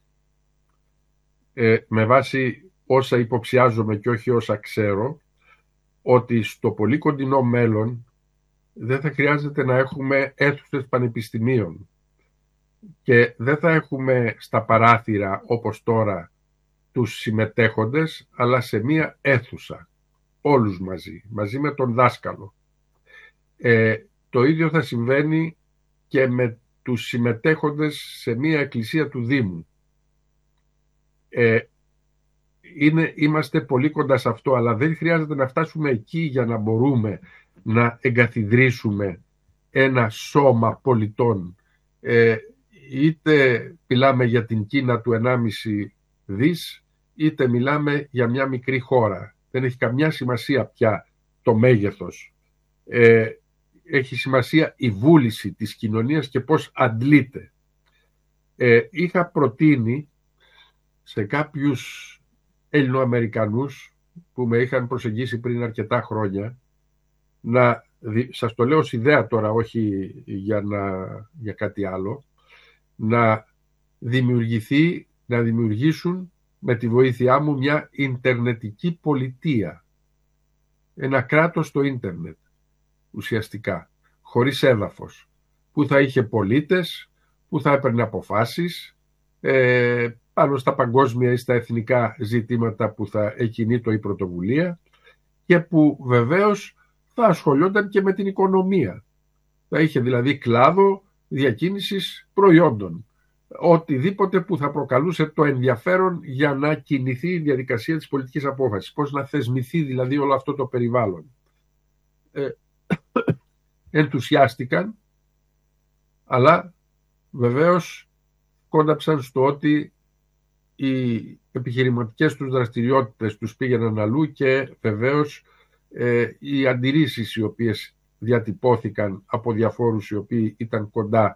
ε, με βάση όσα υποψιάζομαι και όχι όσα ξέρω, ότι στο πολύ κοντινό μέλλον δεν θα χρειάζεται να έχουμε αίθουσες πανεπιστημίων και δεν θα έχουμε στα παράθυρα όπως τώρα τους συμμετέχοντες, αλλά σε μία αίθουσα, όλους μαζί, μαζί με τον δάσκαλο. Ε, το ίδιο θα συμβαίνει και με τους συμμετέχοντες σε μία εκκλησία του Δήμου. Ε, είναι, είμαστε πολύ κοντά σε αυτό, αλλά δεν χρειάζεται να φτάσουμε εκεί για να μπορούμε να εγκαθιδρύσουμε ένα σώμα πολιτών. Ε, είτε μιλάμε για την Κίνα του ενάμιση δις, είτε μιλάμε για μια μικρή χώρα. Δεν έχει καμιά σημασία πια το μέγεθος. Ε, έχει σημασία η βούληση της κοινωνίας και πώς αντλείται. Ε, είχα προτείνει σε κάποιους Ελληνοαμερικανούς που με είχαν προσεγγίσει πριν αρκετά χρόνια, να, σας το λέω ως ιδέα τώρα, όχι για, να, για κάτι άλλο, να δημιουργηθεί, να δημιουργήσουν με τη βοήθειά μου μια ιντερνετική πολιτεία. Ένα κράτος στο ίντερνετ, ουσιαστικά, χωρίς έδαφος, που θα είχε πολίτες, που θα έπαιρνε αποφάσεις ε, πάνω στα παγκόσμια ή στα εθνικά ζητήματα που θα εκκινήτω η πρωτοβουλία και που βεβαίως θα ασχολιόταν και με την οικονομία. Θα είχε δηλαδή κλάδο διακίνησης προϊόντων. Οτιδήποτε που θα προκαλούσε το ενδιαφέρον για να κινηθεί η διαδικασία της πολιτικής απόφασης. Πώς να θεσμηθεί δηλαδή όλο αυτό το περιβάλλον. Ε, ενθουσιάστηκαν, αλλά βεβαίως κόνταψαν στο ότι οι επιχειρηματικές τους δραστηριότητες τους πήγαιναν αλλού και βεβαίως ε, οι αντιρρήσεις οι οποίες διατυπώθηκαν από διαφόρους οι οποίοι ήταν κοντά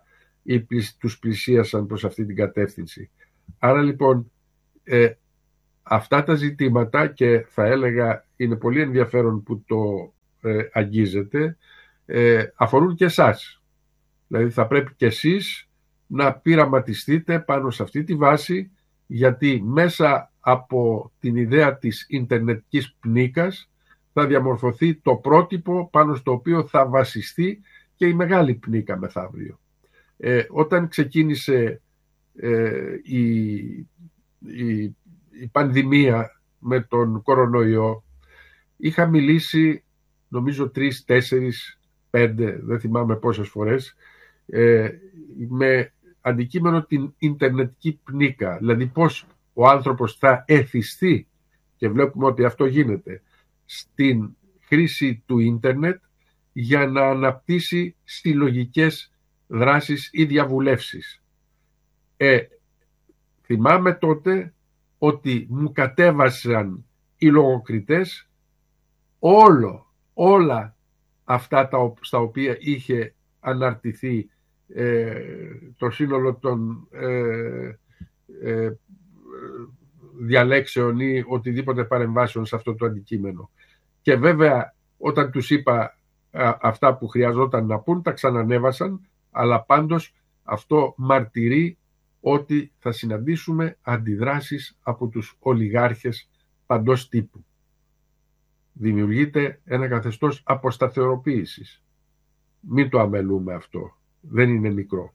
ή τους πλησίασαν προς αυτή την κατεύθυνση. Άρα λοιπόν ε, αυτά τα ζητήματα, και θα έλεγα είναι πολύ ενδιαφέρον που το ε, αγγίζετε, ε, αφορούν και εσάς. Δηλαδή θα πρέπει και εσείς να πειραματιστείτε πάνω σε αυτή τη βάση, γιατί μέσα από την ιδέα της ιντερνετικής πνίκας θα διαμορφωθεί το πρότυπο πάνω στο οποίο θα βασιστεί και η μεγάλη πνίκα μεθαύριο. Ε, όταν ξεκίνησε ε, η, η, η πανδημία με τον κορονοϊό, είχα μιλήσει νομίζω τρεις, τέσσερις, πέντε, δεν θυμάμαι πόσες φορές, ε, με αντικείμενο την ιντερνετική πνίκα, δηλαδή πώς ο άνθρωπος θα εθιστεί, και βλέπουμε ότι αυτό γίνεται, στην χρήση του ίντερνετ για να αναπτύσσει συλλογικές δράσεις ή διαβουλεύσεις. Ε, θυμάμαι τότε ότι μου κατέβασαν οι λογοκριτές όλο, όλα αυτά τα, στα οποία είχε αναρτηθεί ε, το σύνολο των ε, ε, διαλέξεων ή οτιδήποτε παρεμβάσεων σε αυτό το αντικείμενο. Και βέβαια όταν τους είπα α, αυτά που χρειαζόταν να πούν, τα ξανανέβασαν, αλλά πάντως αυτό μαρτυρεί ότι θα συναντήσουμε αντιδράσεις από τους ολιγάρχες παντός τύπου. Δημιουργείται ένα καθεστώς αποσταθεροποίησης. Μην το αμελούμε αυτό. Δεν είναι μικρό.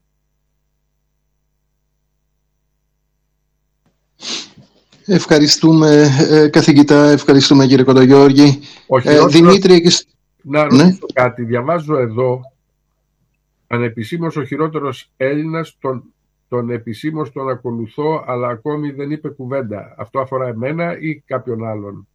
Ευχαριστούμε ε, καθηγητά, ευχαριστούμε κύριε Κοντογιώργη. Ε, Δημήτρη, και... Να ρωτήσω ναι. κάτι. Διαβάζω εδώ, ανεπισήμως ο χειρότερος Έλληνας, τον, τον επισήμως τον ακολουθώ, αλλά ακόμη δεν είπε κουβέντα. Αυτό αφορά εμένα ή κάποιον άλλον?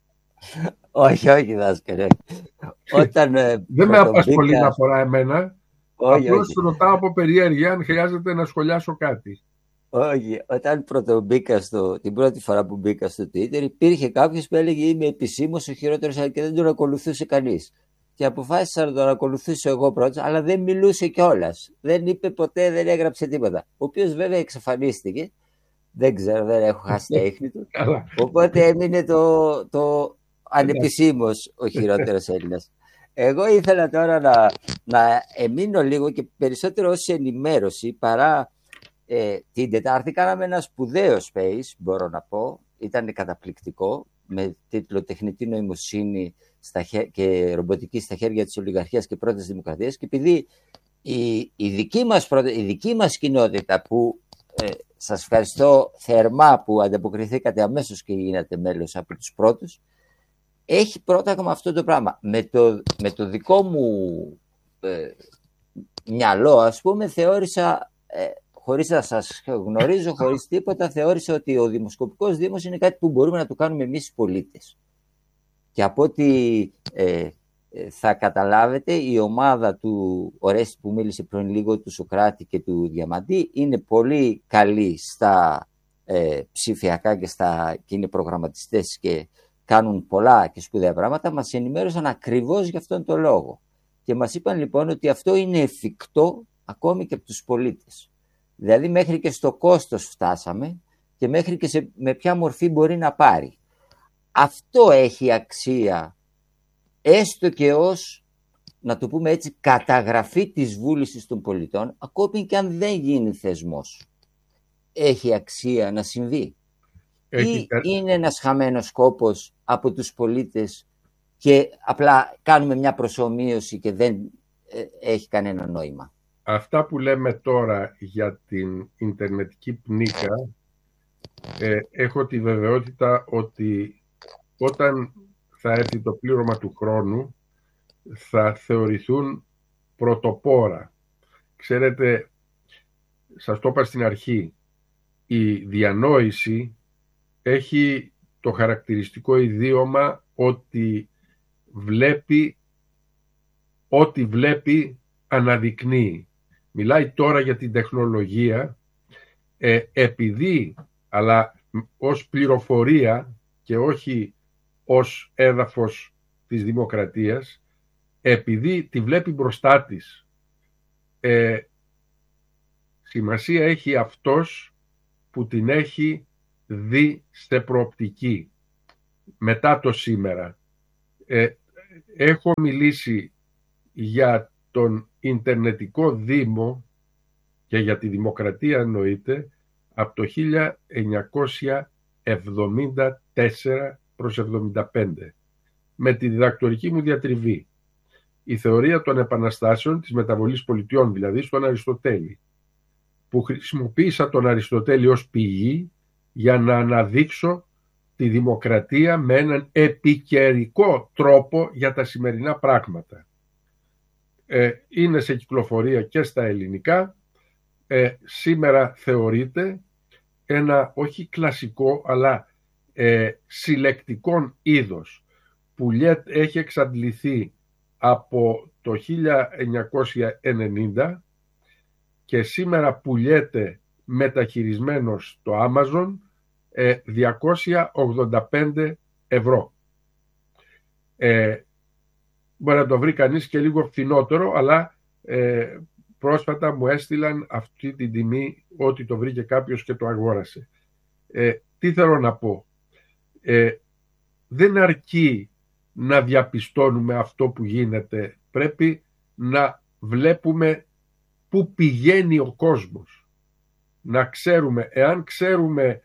Όχι, όχι δάσκαλε. Όταν, ε, δεν με απασχολεί μπήκα... να αφορά εμένα. Όχι, απλώς όχι. ρωτάω από περιέργεια αν χρειάζεται να σχολιάσω κάτι. Όχι, όταν πρωτομπήκα στο, την πρώτη φορά που μπήκα στο Twitter, υπήρχε κάποιος που έλεγε είμαι επισήμως ο χειρότερος και δεν τον ακολουθούσε κανείς. Και αποφάσισα να τον ακολουθήσω εγώ πρώτος, αλλά δεν μιλούσε κιόλας. Δεν είπε ποτέ, δεν έγραψε τίποτα. Ο οποίος βέβαια εξαφανίστηκε. Δεν ξέρω, δεν έχω χάσει τα ίχνη του. Οπότε έμεινε το, το ανεπισήμως ο χειρότερος Έλληνας. Εγώ ήθελα τώρα να, να εμείνω λίγο και περισσότερο ως ενημέρωση παρά. Ε, την Τετάρτη κάναμε ένα σπουδαίο space, μπορώ να πω, ήταν καταπληκτικό, με τίτλο «Τεχνητή νοημοσύνη στα χέ... και ρομποτική στα χέρια της ολιγαρχίας και πρώτης δημοκρατίας», και επειδή η, η, δική, μας πρώτη... η δική μας κοινότητα που ε, σας ευχαριστώ θερμά που ανταποκριθήκατε αμέσως και γίνατε μέλος από τους πρώτους, έχει πρόταγμα αυτό το πράγμα. Με το, με το δικό μου ε, μυαλό, ας πούμε, θεώρησα... Ε, χωρίς να σας γνωρίζω, χωρίς τίποτα, θεώρησα ότι ο δημοσκοπικός δήμος είναι κάτι που μπορούμε να το κάνουμε εμείς οι πολίτες. Και από ό,τι ε, θα καταλάβετε, η ομάδα του Ορέστη που μίλησε πριν λίγο, του Σοκράτη και του Διαμαντή, είναι πολύ καλή στα ε, ψηφιακά και, στα, και είναι προγραμματιστές και κάνουν πολλά και σπουδαία πράγματα. Μας ενημέρωσαν ακριβώς για αυτόν τον λόγο. Και μας είπαν λοιπόν ότι αυτό είναι εφικτό ακόμη και από τους πολίτες. Δηλαδή μέχρι και στο κόστος φτάσαμε και μέχρι και σε, με ποια μορφή μπορεί να πάρει. Αυτό έχει αξία, έστω και ως, να το πούμε έτσι, καταγραφή της βούλησης των πολιτών, ακόμη και αν δεν γίνει θεσμός. Έχει αξία να συμβεί. Έχει... Ή είναι ένας χαμένος κόπος από τους πολίτες και απλά κάνουμε μια προσομοίωση και δεν ε, έχει κανένα νόημα. Αυτά που λέμε τώρα για την ιντερνετική πνίκα, ε, έχω τη βεβαιότητα ότι όταν θα έρθει το πλήρωμα του χρόνου θα θεωρηθούν πρωτοπόρα. Ξέρετε, σας το είπα στην αρχή, η διανόηση έχει το χαρακτηριστικό ιδίωμα ότι βλέπει, ό,τι βλέπει αναδεικνύει. Μιλάει τώρα για την τεχνολογία ε, επειδή, αλλά ως πληροφορία και όχι ως έδαφος της δημοκρατίας, επειδή τη βλέπει μπροστά της. Ε, Σημασία έχει αυτός που την έχει δει σε προοπτική μετά το σήμερα. Ε, έχω μιλήσει για τον Ιντερνετικό Δήμο και για τη δημοκρατία εννοείται από το χίλια εννιακόσια εβδομήντα τέσσερα προς εβδομήντα πέντε με τη διδακτορική μου διατριβή. Η θεωρία των επαναστάσεων, της μεταβολής πολιτιών δηλαδή, στον Αριστοτέλη, που χρησιμοποίησα τον Αριστοτέλη ως πηγή για να αναδείξω τη δημοκρατία με έναν επικαιρικό τρόπο για τα σημερινά πράγματα. Ε, είναι σε κυκλοφορία και στα ελληνικά. Ε, σήμερα θεωρείται ένα όχι κλασικό αλλά ε, συλλεκτικό είδος που έχει εξαντληθεί από το χίλια εννιακόσια ενενήντα και σήμερα πουλιέται μεταχειρισμένο στο Amazon ε, διακόσια ογδόντα πέντε ευρώ. Ε, μπορεί να το βρει κανείς και λίγο φθηνότερο, αλλά ε, πρόσφατα μου έστειλαν αυτή την τιμή ότι το βρήκε κάποιος και το αγόρασε. Ε, τι θέλω να πω. Ε, δεν αρκεί να διαπιστώνουμε αυτό που γίνεται. Πρέπει να βλέπουμε πού πηγαίνει ο κόσμος. Να ξέρουμε, εάν ξέρουμε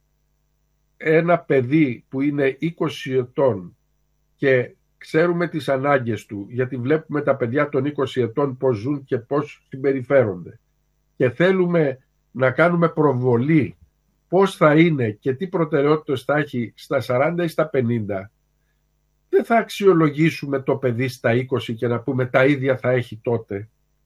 ένα παιδί που είναι είκοσι ετών και ξέρουμε τις ανάγκες του, γιατί βλέπουμε τα παιδιά των είκοσι ετών πώς ζουν και πώς συμπεριφέρονται, και θέλουμε να κάνουμε προβολή πώς θα είναι και τι προτεραιότητες θα έχει στα σαράντα ή στα πενήντα, δεν θα αξιολογήσουμε το παιδί στα είκοσι και να πούμε τα ίδια θα έχει τότε.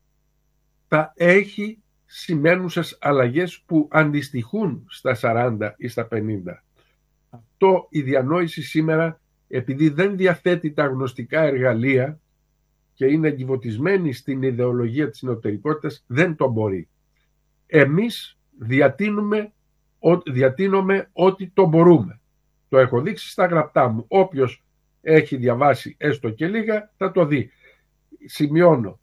Θα έχει σημαίνουσες αλλαγές που αντιστοιχούν στα σαράντα ή στα πενήντα. Αυτό η διανόηση σήμερα, επειδή δεν διαθέτει τα γνωστικά εργαλεία και είναι εγκυβωτισμένη στην ιδεολογία της νεωτερικότητας, δεν το μπορεί. Εμείς διατείνουμε, διατείνουμε ό,τι το μπορούμε. Το έχω δείξει στα γραπτά μου. Όποιος έχει διαβάσει έστω και λίγα θα το δει. Σημειώνω.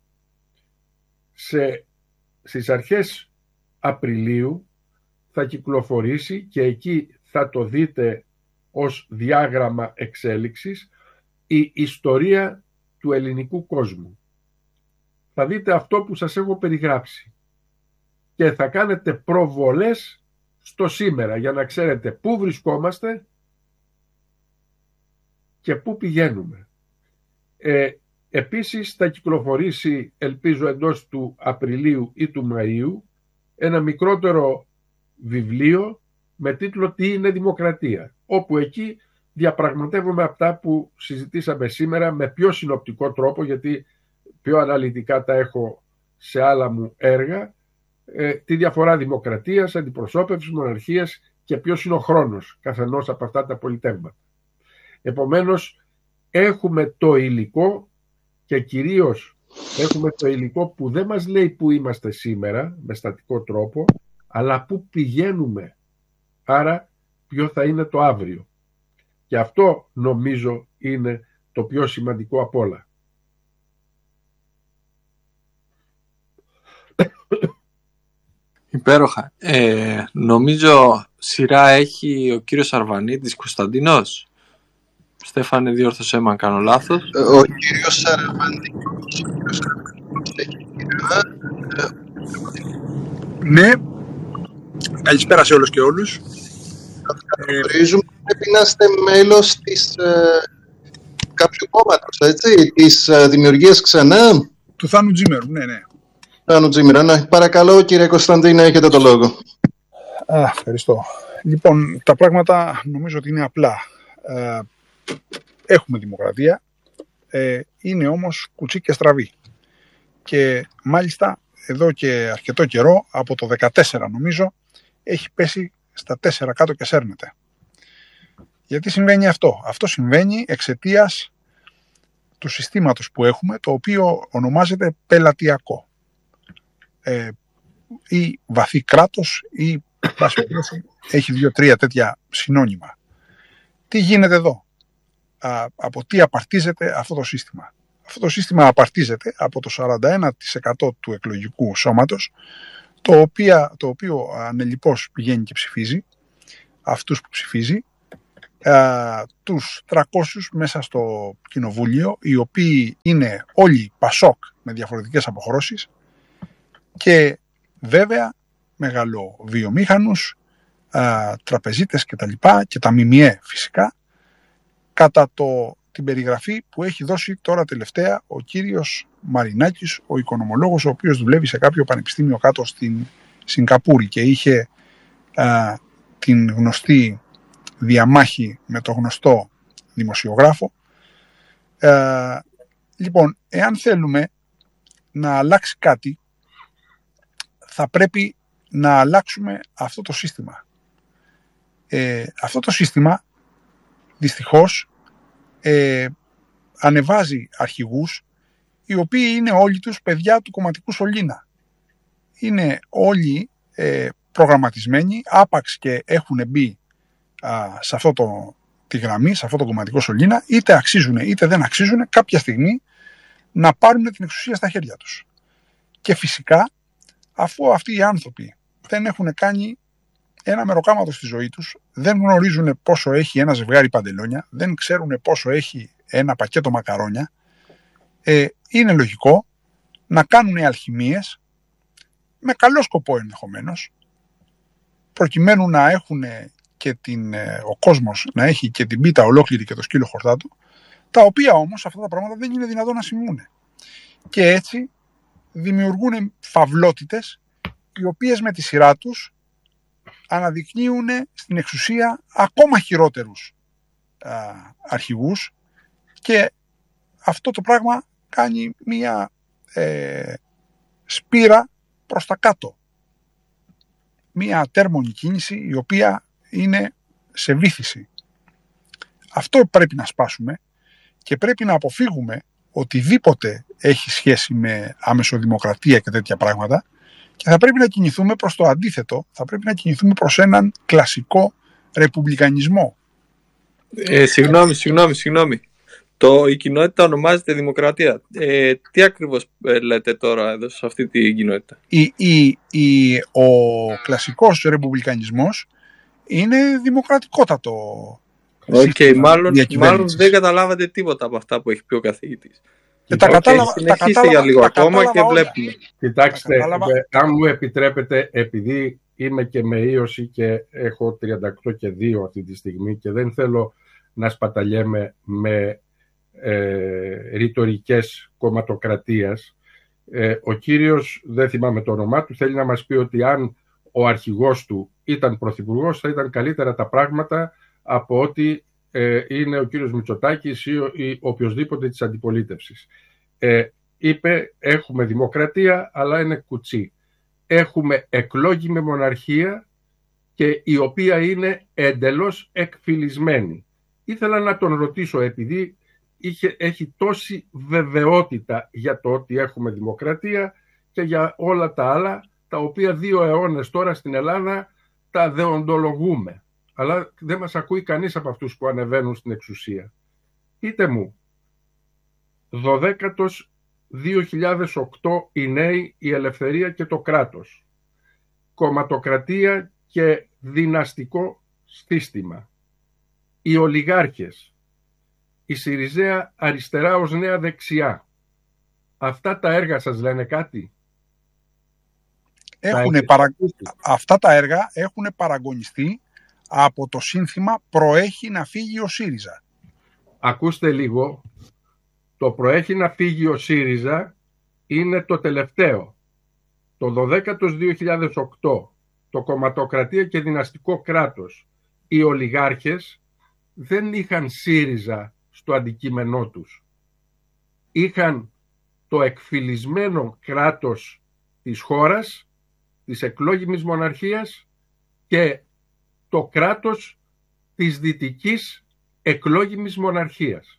Σε, στις αρχές Απριλίου θα κυκλοφορήσει, και εκεί θα το δείτε ως διάγραμμα εξέλιξης, η ιστορία του ελληνικού κόσμου. Θα δείτε αυτό που σας έχω περιγράψει και θα κάνετε προβολές στο σήμερα για να ξέρετε πού βρισκόμαστε και πού πηγαίνουμε. Ε, επίσης θα κυκλοφορήσει, ελπίζω εντός του Απριλίου ή του Μαΐου, ένα μικρότερο βιβλίο με τίτλο «Τι είναι δημοκρατία», όπου εκεί διαπραγματεύομαι αυτά που συζητήσαμε σήμερα με πιο συνοπτικό τρόπο, γιατί πιο αναλυτικά τα έχω σε άλλα μου έργα, ε, τη διαφορά δημοκρατίας, αντιπροσώπευσης, μοναρχίας και ποιος είναι ο χρόνος καθενός από αυτά τα πολιτεύματα. Επομένως, έχουμε το υλικό, και κυρίως έχουμε το υλικό που δεν μας λέει που είμαστε σήμερα με στατικό τρόπο, αλλά που πηγαίνουμε. Άρα ποιο θα είναι το αύριο. Και αυτό νομίζω είναι το πιο σημαντικό απ' όλα. Υπέροχα. Ε, νομίζω σειρά έχει ο κύριος Αρβανίτης Κωνσταντίνος. Στέφανε, διόρθωσέ με αν κάνω λάθος. Ο κύριος Αρβανίτης. Ναι. Καλησπέρα σε όλους και όλους. Γνωρίζουμε πρέπει να είστε μέλος της ε, κάποιου κόμματος, έτσι, της ε, δημιουργίας ξανά. Του Θάνου Τζίμερου, ναι, ναι. Θάνου Τζίμερα, ναι. Παρακαλώ, κύριε Κωνσταντίνα, έχετε το λόγο. Α, ευχαριστώ. Λοιπόν, τα πράγματα νομίζω ότι είναι απλά. Ε, έχουμε δημοκρατία, ε, είναι όμως κουτσί και στραβή. Και μάλιστα εδώ και αρκετό καιρό, από το δεκατέσσερα νομίζω, έχει πέσει στα τέσσερα κάτω και σέρνεται. Γιατί συμβαίνει αυτό? Αυτό συμβαίνει εξαιτίας του συστήματος που έχουμε, το οποίο ονομάζεται πελατειακό. Ε, ή βαθύ κράτος ή έχει δύο-τρία τέτοια συνώνυμα. Τι γίνεται εδώ? Α, από τι απαρτίζεται αυτό το σύστημα? Αυτό το σύστημα απαρτίζεται από το σαράντα ένα τοις εκατό του εκλογικού σώματος, το, οποία, το οποίο ανελιπώς πηγαίνει και ψηφίζει αυτούς που ψηφίζει, α, τους τριακόσιους μέσα στο κοινοβούλιο, οι οποίοι είναι όλοι πασόκ με διαφορετικές αποχρώσεις και βέβαια μεγαλοβιομήχανους, α, τραπεζίτες και τα λοιπά και τα ΜΜΕ φυσικά, κατά το, την περιγραφή που έχει δώσει τώρα τελευταία ο κύριος Μαρινάκης, ο οικονομολόγος, ο οποίος δουλεύει σε κάποιο πανεπιστήμιο κάτω στην Σιγκαπούρη και είχε α, την γνωστή διαμάχη με το γνωστό δημοσιογράφο. Ε, λοιπόν, εάν θέλουμε να αλλάξει κάτι, θα πρέπει να αλλάξουμε αυτό το σύστημα. Ε, αυτό το σύστημα, δυστυχώς, ε, ανεβάζει αρχηγούς, οι οποίοι είναι όλοι τους παιδιά του κομματικού σωλήνα. Είναι όλοι ε, προγραμματισμένοι, άπαξ και έχουν μπει α, σε αυτό το, τη γραμμή, σε αυτό το κομματικό σωλήνα, είτε αξίζουν είτε δεν αξίζουν κάποια στιγμή να πάρουν την εξουσία στα χέρια τους. Και φυσικά, αφού αυτοί οι άνθρωποι δεν έχουν κάνει ένα μεροκάματο στη ζωή τους, δεν γνωρίζουν πόσο έχει ένα ζευγάρι παντελόνια, δεν ξέρουν πόσο έχει ένα πακέτο μακαρόνια, ε, είναι λογικό να κάνουν αλχημίες, με καλό σκοπό ενδεχομένως, προκειμένου να έχουν και την, ο κόσμος να έχει και την πίτα ολόκληρη και το σκύλο χορτάτου, τα οποία όμως αυτά τα πράγματα δεν είναι δυνατόν να συμβούν. Και έτσι δημιουργούν φαυλότητες, οι οποίες με τη σειρά τους αναδεικνύουν στην εξουσία ακόμα χειρότερους α, αρχηγούς, και αυτό το πράγμα κάνει μία ε, σπήρα προς τα κάτω. Μία ατέρμονη κίνηση η οποία είναι σε βύθιση. Αυτό πρέπει να σπάσουμε και πρέπει να αποφύγουμε οτιδήποτε έχει σχέση με αμεσοδημοκρατία και τέτοια πράγματα, και θα πρέπει να κινηθούμε προς το αντίθετο, θα πρέπει να κινηθούμε προς έναν κλασικό ρεπουμπλικανισμό. Ε, συγγνώμη, συγγνώμη, συγγνώμη. Το, η κοινότητα ονομάζεται δημοκρατία. Ε, τι ακριβώς ε, λέτε τώρα εδώ σε αυτή την κοινότητα? Η, η, η, ο κλασικός ρεπουμπλικανισμός είναι δημοκρατικότατο. Οκ, okay, μάλλον, μάλλον δεν καταλάβατε τίποτα από αυτά που έχει πει ο καθηγητής. Και τα κατάλαβα, okay, συνεχίστε τα για λίγο τα ακόμα και βλέπουμε. Κοιτάξτε, αν μου επιτρέπετε, επειδή είμαι και με ίωση και έχω τριάντα οκτώ και δύο αυτή τη στιγμή και δεν θέλω να σπαταλιέμαι με ε, ρητορικές κομματοκρατίας, ε, ο κύριος, δεν θυμάμαι το όνομά του, θέλει να μας πει ότι αν ο αρχηγός του ήταν πρωθυπουργός θα ήταν καλύτερα τα πράγματα από ότι ε, είναι ο κύριος Μητσοτάκης ή, ή οποιοσδήποτε της αντιπολίτευσης. Ε, είπε έχουμε δημοκρατία αλλά είναι κουτσί. Έχουμε εκλόγιμη μοναρχία και η οποία είναι εντελώς εκφυλισμένη. Ήθελα να τον ρωτήσω, επειδή είχε, έχει τόση βεβαιότητα για το ότι έχουμε δημοκρατία και για όλα τα άλλα, τα οποία δύο αιώνες τώρα στην Ελλάδα τα δεοντολογούμε. Αλλά δεν μας ακούει κανείς από αυτούς που ανεβαίνουν στην εξουσία. Πείτε μου, δωδέκατος δύο χιλιάδες οκτώ οι νέοι, η ελευθερία και το κράτος. Κομματοκρατία και δυναστικό σύστημα. Οι ολιγάρχες. Η Σιριζέα αριστερά ως νέα δεξιά. Αυτά τα έργα σας λένε κάτι? Έχουνε παρα... Αυτά τα έργα έχουν παραγωνιστεί από το σύνθημα «Προέχει να φύγει ο ΣΥΡΙΖΑ». Ακούστε λίγο, το «Προέχει να φύγει ο ΣΥΡΙΖΑ» είναι το τελευταίο. Το δωδέκατος δύο χιλιάδες οκτώ, το κομματοκρατία και δυναστικό κράτος, οι ολιγάρχες δεν είχαν ΣΥΡΙΖΑ στο αντικείμενό τους. Είχαν το εκφυλισμένο κράτος της χώρας, της εκλόγιμης μοναρχίας και το κράτος της δυτικής εκλόγιμης μοναρχίας.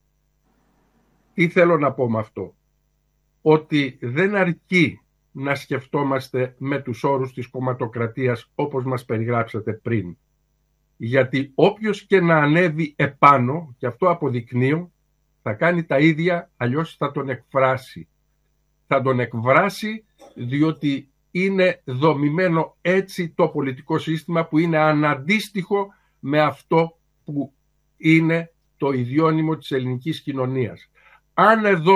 Τι θέλω να πω με αυτό? Ότι δεν αρκεί να σκεφτόμαστε με τους όρους της κομματοκρατίας όπως μας περιγράψατε πριν. Γιατί όποιος και να ανέβει επάνω, και αυτό αποδεικνύω, θα κάνει τα ίδια, αλλιώς θα τον εκφράσει. Θα τον εκφράσει διότι είναι δομημένο έτσι το πολιτικό σύστημα που είναι αναντίστοιχο με αυτό που είναι το ιδιώνυμο της ελληνικής κοινωνίας. Αν εδώ